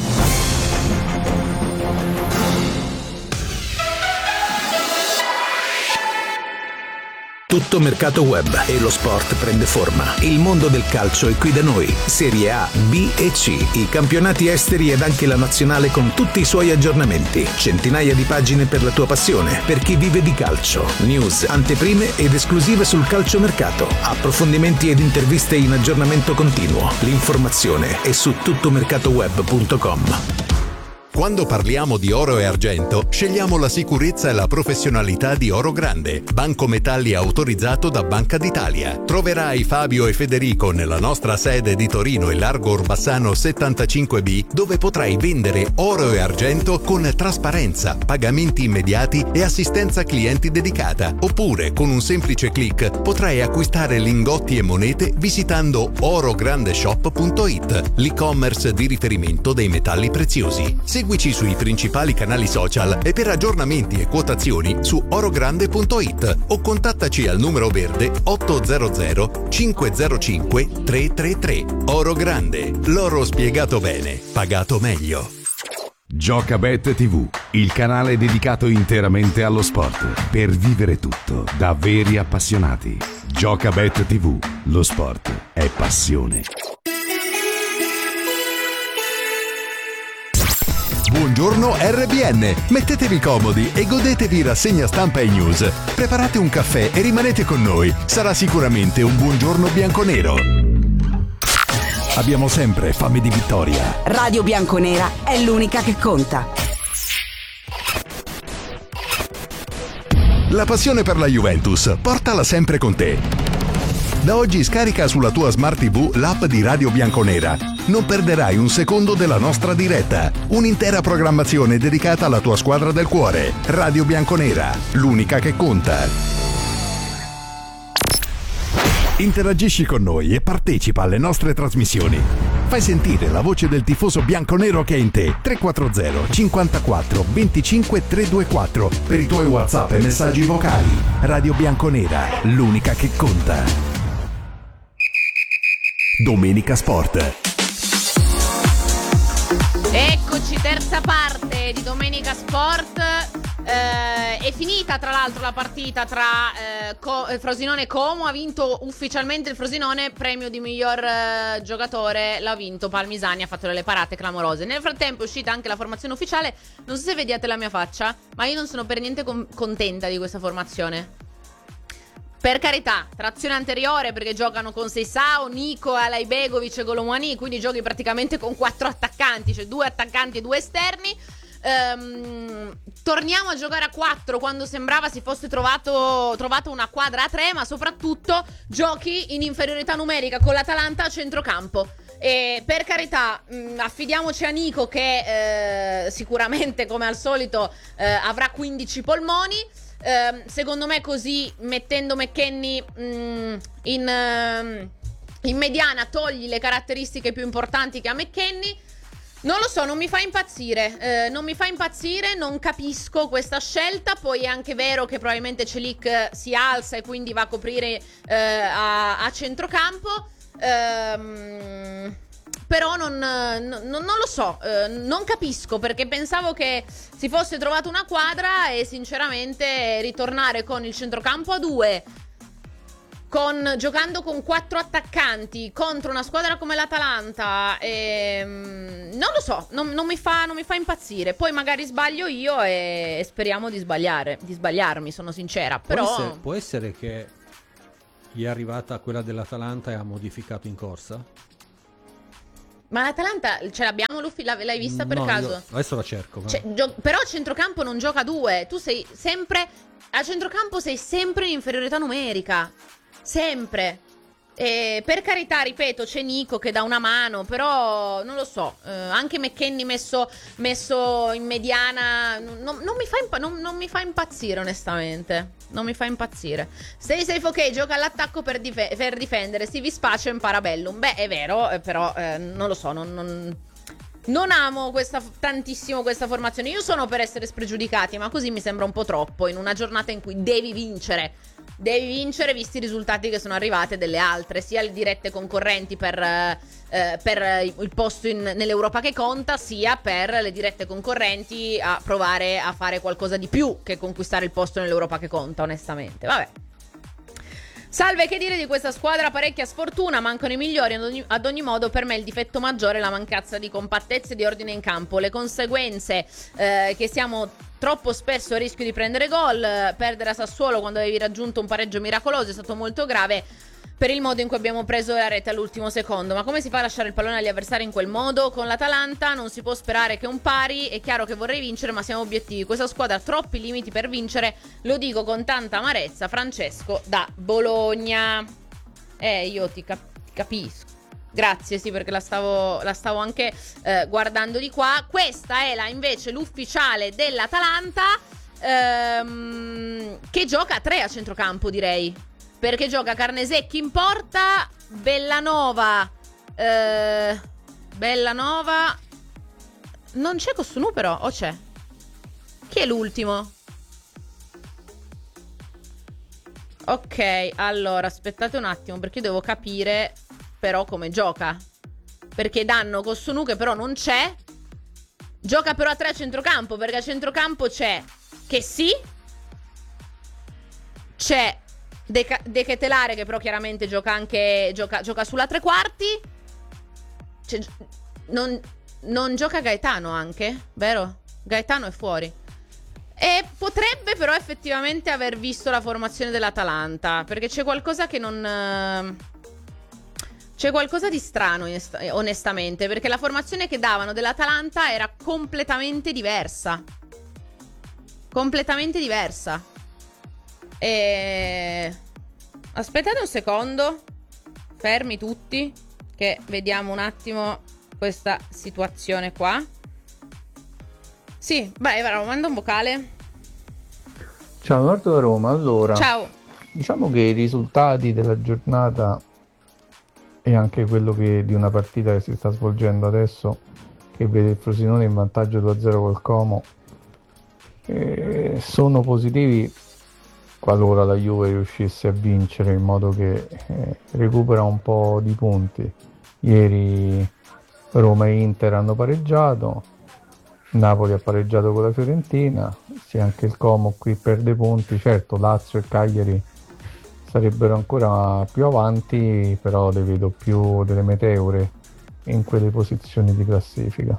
Tutto mercato web e lo sport prende forma. Il mondo del calcio è qui da noi. Serie A, B e C, i campionati esteri ed anche la nazionale con tutti i suoi aggiornamenti. Centinaia di pagine per la tua passione, per chi vive di calcio. News, anteprime ed esclusive sul calciomercato. Approfondimenti ed interviste in aggiornamento continuo. L'informazione è su tuttomercatoweb punto com. Quando parliamo di oro e argento, scegliamo la sicurezza e la professionalità di Oro Grande, banco metalli autorizzato da Banca d'Italia. Troverai Fabio e Federico nella nostra sede di Torino in Largo Orbassano settantacinque B, dove potrai vendere oro e argento con trasparenza, pagamenti immediati e assistenza clienti dedicata. Oppure, con un semplice click, potrai acquistare lingotti e monete visitando orograndeshop punto it, l'e-commerce di riferimento dei metalli preziosi. Seguici sui principali canali social e per aggiornamenti e quotazioni su orogrande punto it o contattaci al numero verde ottocento cinquecentocinque trecentotrentatré. Oro Grande, l'oro spiegato bene, pagato meglio. Giocabet tivù, il canale dedicato interamente allo sport, per vivere tutto da veri appassionati. Giocabet tivù, lo sport è passione. Buongiorno R B N, mettetevi comodi e godetevi rassegna stampa e news. Preparate un caffè e rimanete con noi, sarà sicuramente un buongiorno bianconero. Abbiamo sempre fame di vittoria. Radio Bianconera è l'unica che conta. La passione per la Juventus, portala sempre con te. Da oggi scarica sulla tua Smart tivù l'app di Radio Bianconera. Non perderai un secondo della nostra diretta. Un'intera programmazione dedicata alla tua squadra del cuore. Radio Bianconera, l'unica che conta. Interagisci con noi e partecipa alle nostre trasmissioni. Fai sentire la voce del tifoso bianconero che è in te. tre quattro zero cinquantaquattro venticinque trecentoventiquattro per i tuoi WhatsApp e messaggi vocali. Radio Bianconera, l'unica che conta. Domenica Sport. Eccoci, terza parte di Domenica Sport. Eh, è finita tra l'altro la partita tra eh, Co- Frosinone e Como. Ha vinto ufficialmente il Frosinone, premio di miglior eh, giocatore l'ha vinto Palmisani, ha fatto delle parate clamorose. Nel frattempo è uscita anche la formazione ufficiale. Non so se vediate la mia faccia, ma io non sono per niente com- contenta di questa formazione. Per carità, trazione anteriore perché giocano con Seisao, Nico, Alaibegovic e Golomouani, quindi giochi praticamente con quattro attaccanti, cioè due attaccanti e due esterni. Ehm, torniamo a giocare a quattro quando sembrava si fosse trovato, trovato una quadra a tre, ma soprattutto giochi in inferiorità numerica con l'Atalanta a centrocampo. E per carità, mh, affidiamoci a Nico che eh, sicuramente come al solito eh, avrà quindici polmoni. Uh, secondo me così, mettendo McKennie mh, in, uh, in mediana, togli le caratteristiche più importanti che ha McKennie. Non lo so, non mi fa impazzire, eh, non mi fa impazzire, non capisco questa scelta. Poi è anche vero che probabilmente Celik si alza e quindi va a coprire eh, a, a centrocampo. Ehm, però non, non, non lo so, eh, non capisco, perché pensavo che si fosse trovata una quadra e sinceramente ritornare con il centrocampo a due, con, giocando con quattro attaccanti contro una squadra come l'Atalanta, ehm, non lo so, non, non, mi fa, non mi fa impazzire. Poi magari sbaglio io e speriamo di sbagliare, di sbagliarmi, sono sincera. Può, però essere, può essere che gli è arrivata quella dell'Atalanta e ha modificato in corsa? Ma l'Atalanta ce l'abbiamo, Luffy? L'hai vista per no, caso? Io adesso la cerco. Cioè, gio- però a centrocampo non gioca due. Tu sei sempre a centrocampo, sei sempre in inferiorità numerica. Sempre. E per carità, ripeto, c'è Nico che dà una mano, però non lo so. Eh, anche McKennie messo, messo in mediana non, non, mi fa impa- non, non mi fa impazzire, onestamente. Non mi fa impazzire. Stay safe, ok, gioca all'attacco per, dif- per difendere. Si vi spaccia in Parabellum. Beh, è vero, eh, però eh, non lo so, non... non... Non amo questa, tantissimo questa formazione. Io sono per essere spregiudicati, ma così mi sembra un po' troppo in una giornata in cui devi vincere. Devi vincere visti i risultati che sono arrivati delle altre, sia le dirette concorrenti per, eh, per il posto in, nell'Europa che conta, sia per le dirette concorrenti a provare a fare qualcosa di più che conquistare il posto nell'Europa che conta, onestamente. Vabbè. Salve, che dire di questa squadra? Parecchia sfortuna, mancano i migliori. Ad ogni, ad ogni modo, per me il difetto maggiore è la mancanza di compattezza e di ordine in campo. Le conseguenze eh, che siamo troppo spesso a rischio di prendere gol. Perdere a Sassuolo quando avevi raggiunto un pareggio miracoloso è stato molto grave per il modo in cui abbiamo preso la rete all'ultimo secondo. Ma come si fa a lasciare il pallone agli avversari in quel modo? Con l'Atalanta non si può sperare che un pari. È chiaro che vorrei vincere, ma siamo obiettivi. Questa squadra ha troppi limiti per vincere. Lo dico con tanta amarezza. Francesco da Bologna. Eh, io ti, cap- ti capisco. Grazie, sì, perché la stavo, la stavo anche eh, guardando di qua. Questa è la, invece l'ufficiale dell'Atalanta, ehm, che gioca a tre a centrocampo, direi. Perché gioca Carnesecchi in porta, Bellanova, eh, Bellanova, non c'è Cossunu però, o c'è? Chi è l'ultimo? Ok, allora, aspettate un attimo, perché io devo capire però come gioca. Perché danno Cossunu che però non c'è, gioca però a tre a centrocampo, perché a centrocampo c'è che sì, c'è De, De Ketelare che però chiaramente gioca anche gioca, gioca sulla tre quarti. Cioè, non, non gioca Gaetano anche, vero? Gaetano è fuori. E potrebbe però effettivamente aver visto la formazione dell'Atalanta, perché c'è qualcosa che non... C'è qualcosa di strano, onestamente, perché la formazione che davano dell'Atalanta era completamente diversa. Completamente diversa. E... aspettate un secondo, fermi tutti, che vediamo un attimo questa situazione qua. Sì, vai, vai, manda un vocale. Ciao, Nord da Roma. Allora, ciao. Diciamo che i risultati della giornata e anche quello che di una partita che si sta svolgendo adesso, che vede il Frosinone in vantaggio due a zero col Como, eh, sono positivi qualora la Juve riuscisse a vincere, in modo che eh, recupera un po' di punti. Ieri Roma e Inter hanno pareggiato, Napoli ha pareggiato con la Fiorentina, se anche il Como qui perde punti, certo Lazio e Cagliari sarebbero ancora più avanti, però le vedo più delle meteore in quelle posizioni di classifica.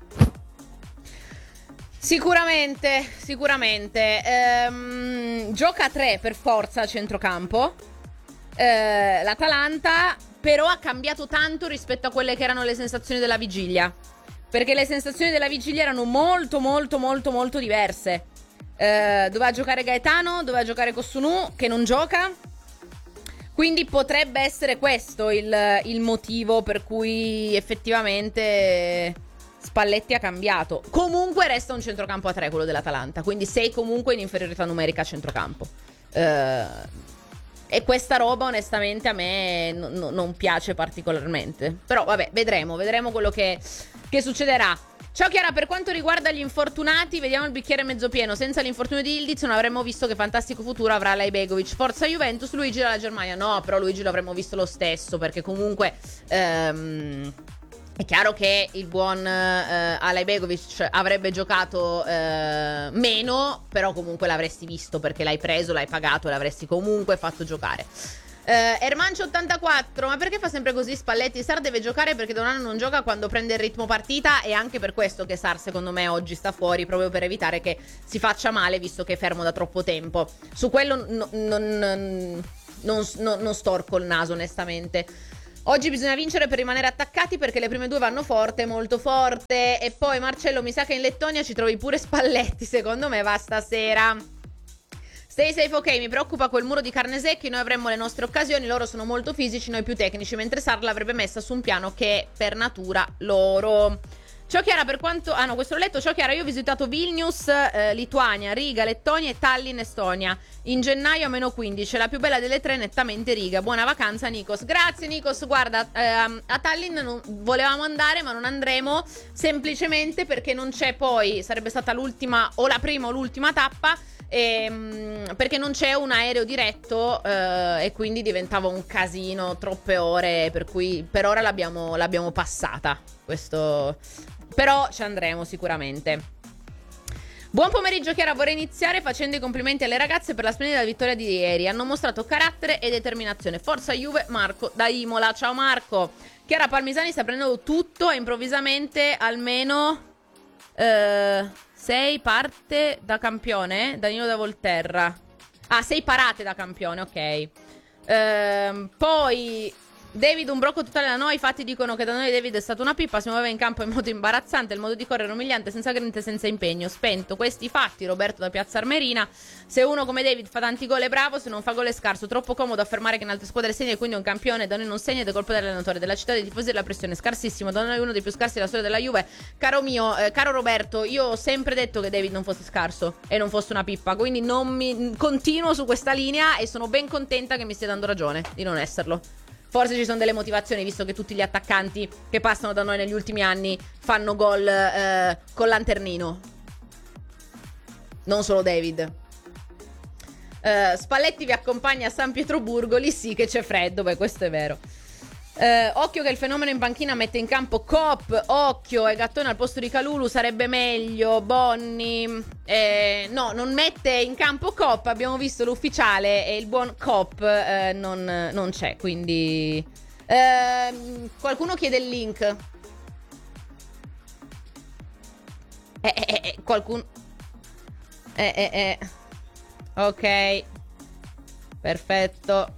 Sicuramente, sicuramente. Ehm, gioca a tre per forza a centrocampo. Eh, L'Atalanta però ha cambiato tanto rispetto a quelle che erano le sensazioni della vigilia. Perché le sensazioni della vigilia erano molto, molto, molto, molto diverse. Eh, doveva giocare Gaetano, doveva giocare Cossunu, che non gioca. Quindi potrebbe essere questo il, il motivo per cui effettivamente Spalletti ha cambiato. Comunque resta un centrocampo a tre quello dell'Atalanta, quindi sei comunque in inferiorità numerica a centrocampo. Uh, e questa roba onestamente a me n- n- non piace particolarmente. Però vabbè, vedremo, vedremo quello che, che che succederà. Ciao Chiara, per quanto riguarda gli infortunati, vediamo il bicchiere mezzo pieno. Senza l'infortunio di Ildiz non avremmo visto che fantastico futuro avrà Laibegovic. Forza Juventus, Luigi dalla Germania. No, però Luigi lo avremmo visto lo stesso, perché comunque ehm, è chiaro che il buon eh, Alaibegovic avrebbe giocato eh, meno, però comunque l'avresti visto, perché l'hai preso, l'hai pagato e l'avresti comunque fatto giocare. Uh, Ermancio ottantaquattro, ma perché fa sempre così Spalletti? Sar deve giocare perché Donano non gioca quando prende il ritmo partita, e anche per questo che Sar secondo me oggi sta fuori, proprio per evitare che si faccia male, visto che è fermo da troppo tempo. Su quello no, non, non, non, non, non storco il naso onestamente. Oggi bisogna vincere per rimanere attaccati, perché le prime due vanno forte, molto forte. E poi Marcello, mi sa che in Lettonia ci trovi pure Spalletti, secondo me va stasera. Stay safe, ok, mi preoccupa quel muro di carne secchi, noi avremmo le nostre occasioni, loro sono molto fisici, noi più tecnici, mentre Sar l'avrebbe messa su un piano che è per natura loro. Ciao Chiara, per quanto... Ah no, questo l'ho letto. Ciao Chiara, io ho visitato Vilnius, eh, Lituania, Riga, Lettonia e Tallinn, Estonia. In gennaio a meno quindici, la più bella delle tre nettamente Riga. Buona vacanza Nikos. Grazie Nikos, guarda, ehm, a Tallinn non... volevamo andare ma non andremo, semplicemente perché non c'è poi, sarebbe stata l'ultima o la prima o l'ultima tappa, ehm, perché non c'è un aereo diretto eh, e quindi diventava un casino, troppe ore, per cui per ora l'abbiamo, l'abbiamo passata, questo... Però ci andremo sicuramente. Buon pomeriggio Chiara, vorrei iniziare facendo i complimenti alle ragazze per la splendida vittoria di ieri. Hanno mostrato carattere e determinazione. Forza Juve, Marco da Imola. Ciao Marco. Chiara, Palmisani sta prendendo tutto e improvvisamente almeno eh, sei parte da campione. Danilo da Volterra. Ah, sei parate da campione, ok. Ehm, poi... David, un brocco totale da noi. I fatti dicono che da noi David è stata una pippa. Si muoveva in campo in modo imbarazzante. Il modo di correre umiliante, senza grinta e senza impegno. Spento questi fatti Roberto da Piazza Armerina. Se uno come David fa tanti gol è bravo, se non fa gol è scarso. Troppo comodo affermare che in altre squadre segna e quindi è un campione. Da noi non segna ed è colpa dell'allenatore. Della città dei tifosi della pressione scarsissimo. Da noi è uno dei più scarsi della storia della Juve. Caro mio, eh, caro Roberto, io ho sempre detto che David non fosse scarso e non fosse una pippa, quindi non mi continuo su questa linea e sono ben contenta che mi stia dando ragione di non esserlo. Forse ci sono delle motivazioni, visto che tutti gli attaccanti che passano da noi negli ultimi anni fanno gol eh, con lanternino. Non solo David. Uh, Spalletti vi accompagna a San Pietroburgo, lì sì che c'è freddo, beh questo è vero. Uh, occhio che il fenomeno in panchina mette in campo Coop, occhio, e Gattone al posto di Calulu sarebbe meglio. Bonni, eh, no, non mette in campo Coop, abbiamo visto l'ufficiale e il buon Coop eh, non, non c'è, quindi eh, qualcuno chiede il link. Eh, eh, eh, qualcuno eh, eh, eh. Ok, perfetto.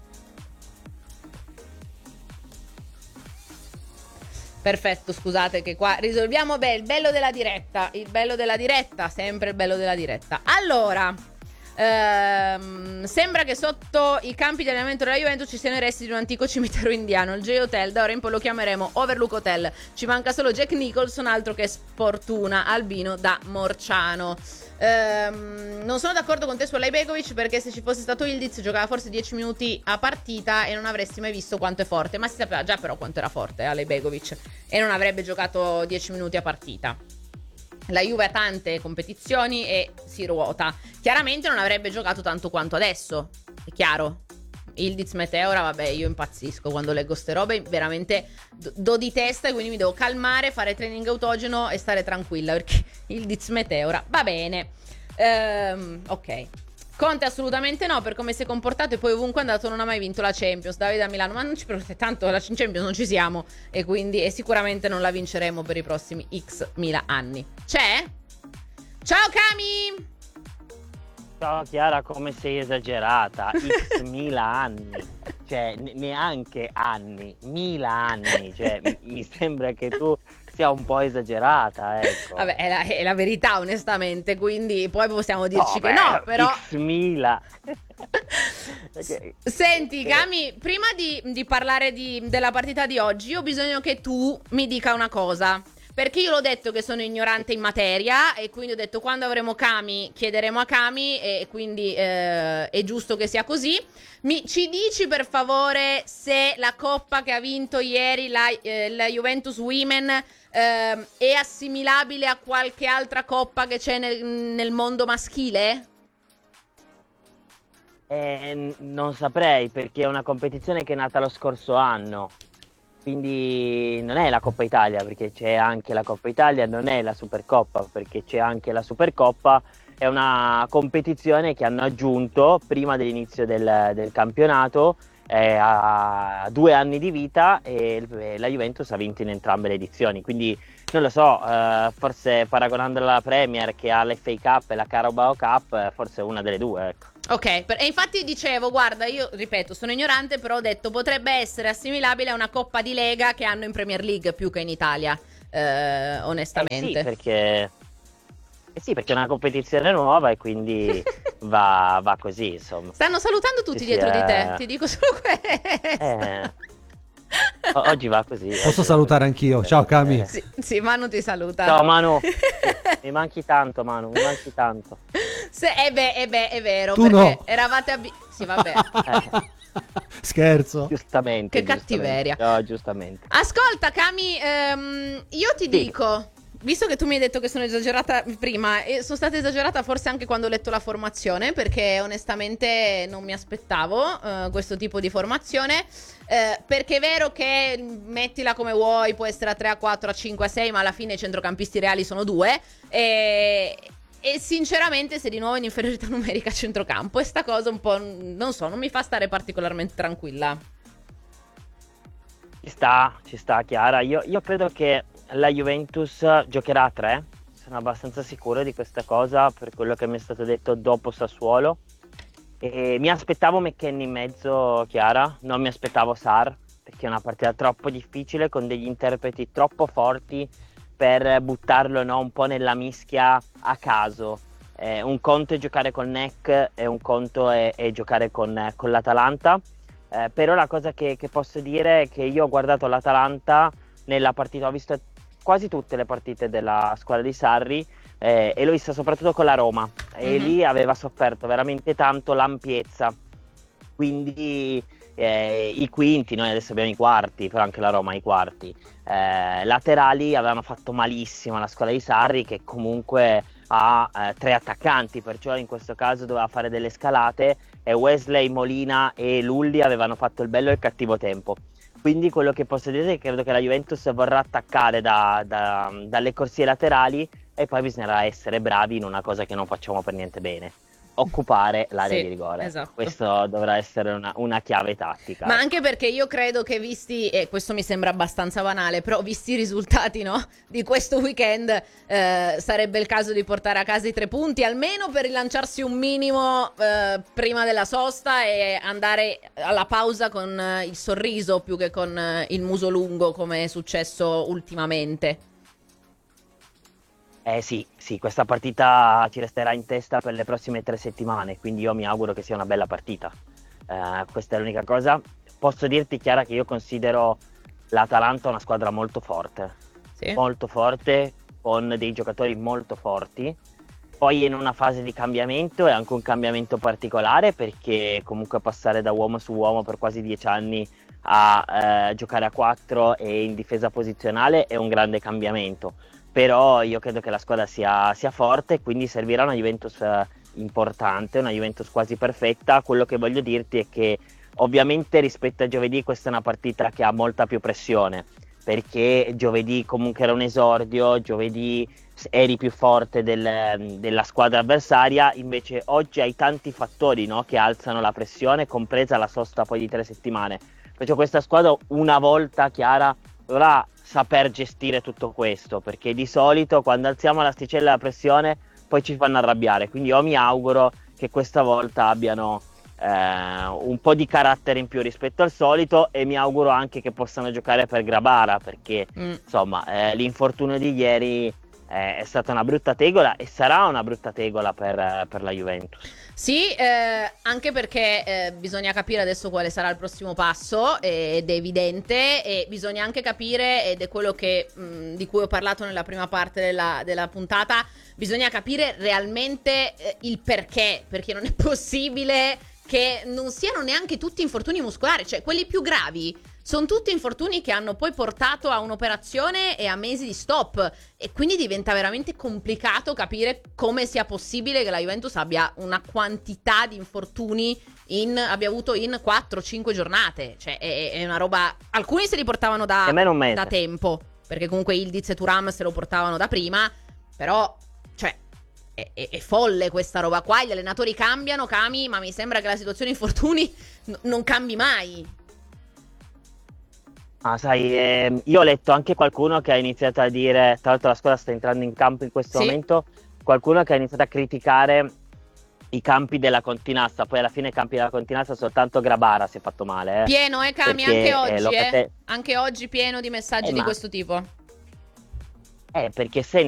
Perfetto, scusate che qua risolviamo. Beh, il bello della diretta. Il bello della diretta, sempre il bello della diretta. Allora, ehm, sembra che sotto i campi di allenamento della Juventus ci siano i resti di un antico cimitero indiano, il J-Hotel. Da ora in poi lo chiameremo Overlook Hotel. Ci manca solo Jack Nicholson, altro che sfortuna. Albino da Morciano. Ehm, non sono d'accordo con te su Laibegovic, perché se ci fosse stato Ildiz giocava forse dieci minuti a partita e non avresti mai visto quanto è forte. Ma si sapeva già però quanto era forte eh, Laibegovic, e non avrebbe giocato dieci minuti a partita. La Juve ha tante competizioni e si ruota. Chiaramente non avrebbe giocato tanto quanto adesso, è chiaro. Ildiz Meteora, vabbè, io impazzisco quando leggo ste robe, veramente do di testa, e quindi mi devo calmare, fare training autogeno e stare tranquilla, perché Ildiz Meteora va bene. Ehm, ok. Conte assolutamente no, per come si è comportato, e poi ovunque è andato non ha mai vinto la Champions. Davide a Milano, ma non ci preoccupate, tanto la Champions non ci siamo, e quindi e sicuramente non la vinceremo per i prossimi X mila anni. C'è? Ciao Cami! Ciao Chiara, come sei esagerata, x mila anni, cioè neanche anni, mila anni, cioè mi, mi sembra che tu sia un po' esagerata, ecco. Vabbè, è la, è la verità onestamente, quindi poi possiamo dirci oh, che beh, no, però... x mila. Okay. Senti Cami, prima di, di parlare di, della partita di oggi, io ho bisogno che tu mi dica una cosa. Perché io l'ho detto che sono ignorante in materia, e quindi ho detto quando avremo Cami chiederemo a Cami, e quindi eh, è giusto che sia così. Mi, ci dici per favore se la coppa che ha vinto ieri la, eh, la Juventus Women ehm, è assimilabile a qualche altra coppa che c'è nel, nel mondo maschile? Eh, non saprei, perché è una competizione che è nata lo scorso anno, quindi non è la Coppa Italia, perché c'è anche la Coppa Italia, non è la Supercoppa, perché c'è anche la Supercoppa. È una competizione che hanno aggiunto prima dell'inizio del, del campionato, eh, a due anni di vita, e la Juventus ha vinto in entrambe le edizioni, quindi non lo so, eh, forse paragonandola alla Premier, che ha l'F A Cup e la Carabao Cup, eh, forse è una delle due, ecco. Ok, per- e infatti dicevo, guarda, io ripeto, sono ignorante, però ho detto potrebbe essere assimilabile a una Coppa di Lega che hanno in Premier League più che in Italia, eh, onestamente. Eh sì, perché... Eh sì, perché è una competizione nuova e quindi va, va così, insomma. Stanno salutando tutti Sì, dietro sì, di te, eh. ti dico solo questo. Eh, o- oggi va così. Posso oggi- salutare anch'io? Ciao Cami. Sì, sì, Manu ti saluta. Ciao Manu, mi manchi tanto Manu, mi manchi tanto. Se, eh beh, eh beh, è vero, Tu perché no. eravate abbi- Sì, vabbè. Eh, Scherzo. giustamente. Che cattiveria. giustamente. No, giustamente. Ascolta, Cami, ehm, io ti dico, visto che tu mi hai detto che sono esagerata prima, e sono stata esagerata forse anche quando ho letto la formazione, perché onestamente non mi aspettavo eh, questo tipo di formazione, eh, perché è vero che mettila come vuoi, può essere a tre, a quattro, a cinque, a sei, ma alla fine i centrocampisti reali sono due, e... E sinceramente sei di nuovo in inferiorità numerica a centrocampo, e sta cosa un po', non so, non mi fa stare particolarmente tranquilla. Ci sta, ci sta Chiara. Io, io credo che la Juventus giocherà a tre, sono abbastanza sicuro di questa cosa per quello che mi è stato detto dopo Sassuolo. E mi aspettavo McKennie in mezzo, Chiara, non mi aspettavo Sarr, perché è una partita troppo difficile con degli interpreti troppo forti per buttarlo, no, un po' nella mischia a caso. Eh, un conto è giocare col N E C e un conto è, è giocare con, con l'Atalanta. Eh, però la cosa che, che posso dire è che io ho guardato l'Atalanta nella partita, ho visto quasi tutte le partite della squadra di Sarri, eh, e l'ho vista soprattutto con la Roma, e Mhm. lì aveva sofferto veramente tanto l'ampiezza. Quindi eh, i quinti, noi adesso abbiamo i quarti, però anche la Roma ha i quarti, eh, laterali avevano fatto malissimo la squadra di Sarri, che comunque ha eh, tre attaccanti, perciò in questo caso doveva fare delle scalate, e Wesley, Molina e Lulli avevano fatto il bello e il cattivo tempo. Quindi quello che posso dire è che credo che la Juventus vorrà attaccare da, da, dalle corsie laterali, e poi bisognerà essere bravi in una cosa che non facciamo per niente bene: occupare l'area Sì, di rigore. esatto. Questo dovrà essere una, una chiave tattica. Ma anche perché io credo che visti, e questo mi sembra abbastanza banale, però visti i risultati, no, di questo weekend, eh, sarebbe il caso di portare a casa i tre punti, almeno per rilanciarsi un minimo eh, prima della sosta, e andare alla pausa con eh, il sorriso più che con eh, il muso lungo, come è successo ultimamente. Eh sì, sì, questa partita ci resterà in testa per le prossime tre settimane, quindi io mi auguro che sia una bella partita. Eh, questa è l'unica cosa. Posso dirti, Chiara, che io considero l'Atalanta una squadra molto forte, Sì. molto forte, con dei giocatori molto forti. Poi è in una fase di cambiamento, è anche un cambiamento particolare, perché comunque passare da uomo su uomo per quasi dieci anni a eh, giocare a quattro e in difesa posizionale è un grande cambiamento. Però io credo che la squadra sia, sia forte, quindi servirà una Juventus eh, importante, una Juventus quasi perfetta. Quello che voglio dirti è che ovviamente rispetto a giovedì questa è una partita che ha molta più pressione, perché giovedì comunque era un esordio, giovedì eri più forte del, della squadra avversaria, invece oggi hai tanti fattori, no, che alzano la pressione, compresa la sosta poi di tre settimane. Perciò questa squadra una volta, Chiara, dovrà saper gestire tutto questo, perché di solito quando alziamo l'asticella della pressione poi ci fanno arrabbiare, quindi io mi auguro che questa volta abbiano eh, un po' di carattere in più rispetto al solito, e mi auguro anche che possano giocare per Grabara, perché Mm. insomma eh, l'infortunio di ieri eh, è stata una brutta tegola, e sarà una brutta tegola per, per la Juventus. Sì, eh, anche perché eh, bisogna capire adesso quale sarà il prossimo passo, eh, ed è evidente, e bisogna anche capire, ed è quello che, mh, di cui ho parlato nella prima parte della, della puntata, bisogna capire realmente eh, il perché, perché non è possibile che non siano neanche tutti infortuni muscolari, cioè quelli più gravi sono tutti infortuni che hanno poi portato a un'operazione e a mesi di stop, e quindi diventa veramente complicato capire come sia possibile che la Juventus abbia una quantità di infortuni in, abbia avuto in quattro cinque giornate. Cioè è, è una roba, alcuni se li portavano da, Almeno un mese. da tempo, perché comunque Ildiz e Thuram se lo portavano da prima, però cioè è, è, è folle questa roba qua. Gli allenatori cambiano, Cami, ma mi sembra che la situazione infortuni n- non cambi mai. Ah, sai, ehm, io ho letto anche qualcuno che ha iniziato a dire, tra l'altro la squadra sta entrando in campo in questo Sì. momento, qualcuno che ha iniziato a criticare i campi della Continassa, poi alla fine i campi della Continassa soltanto Grabara si è fatto male. Eh. Pieno, eh, Cami, Perché, anche eh, oggi, Locate- eh. Anche oggi pieno di messaggi Eh, di ma- questo tipo. Eh, perché se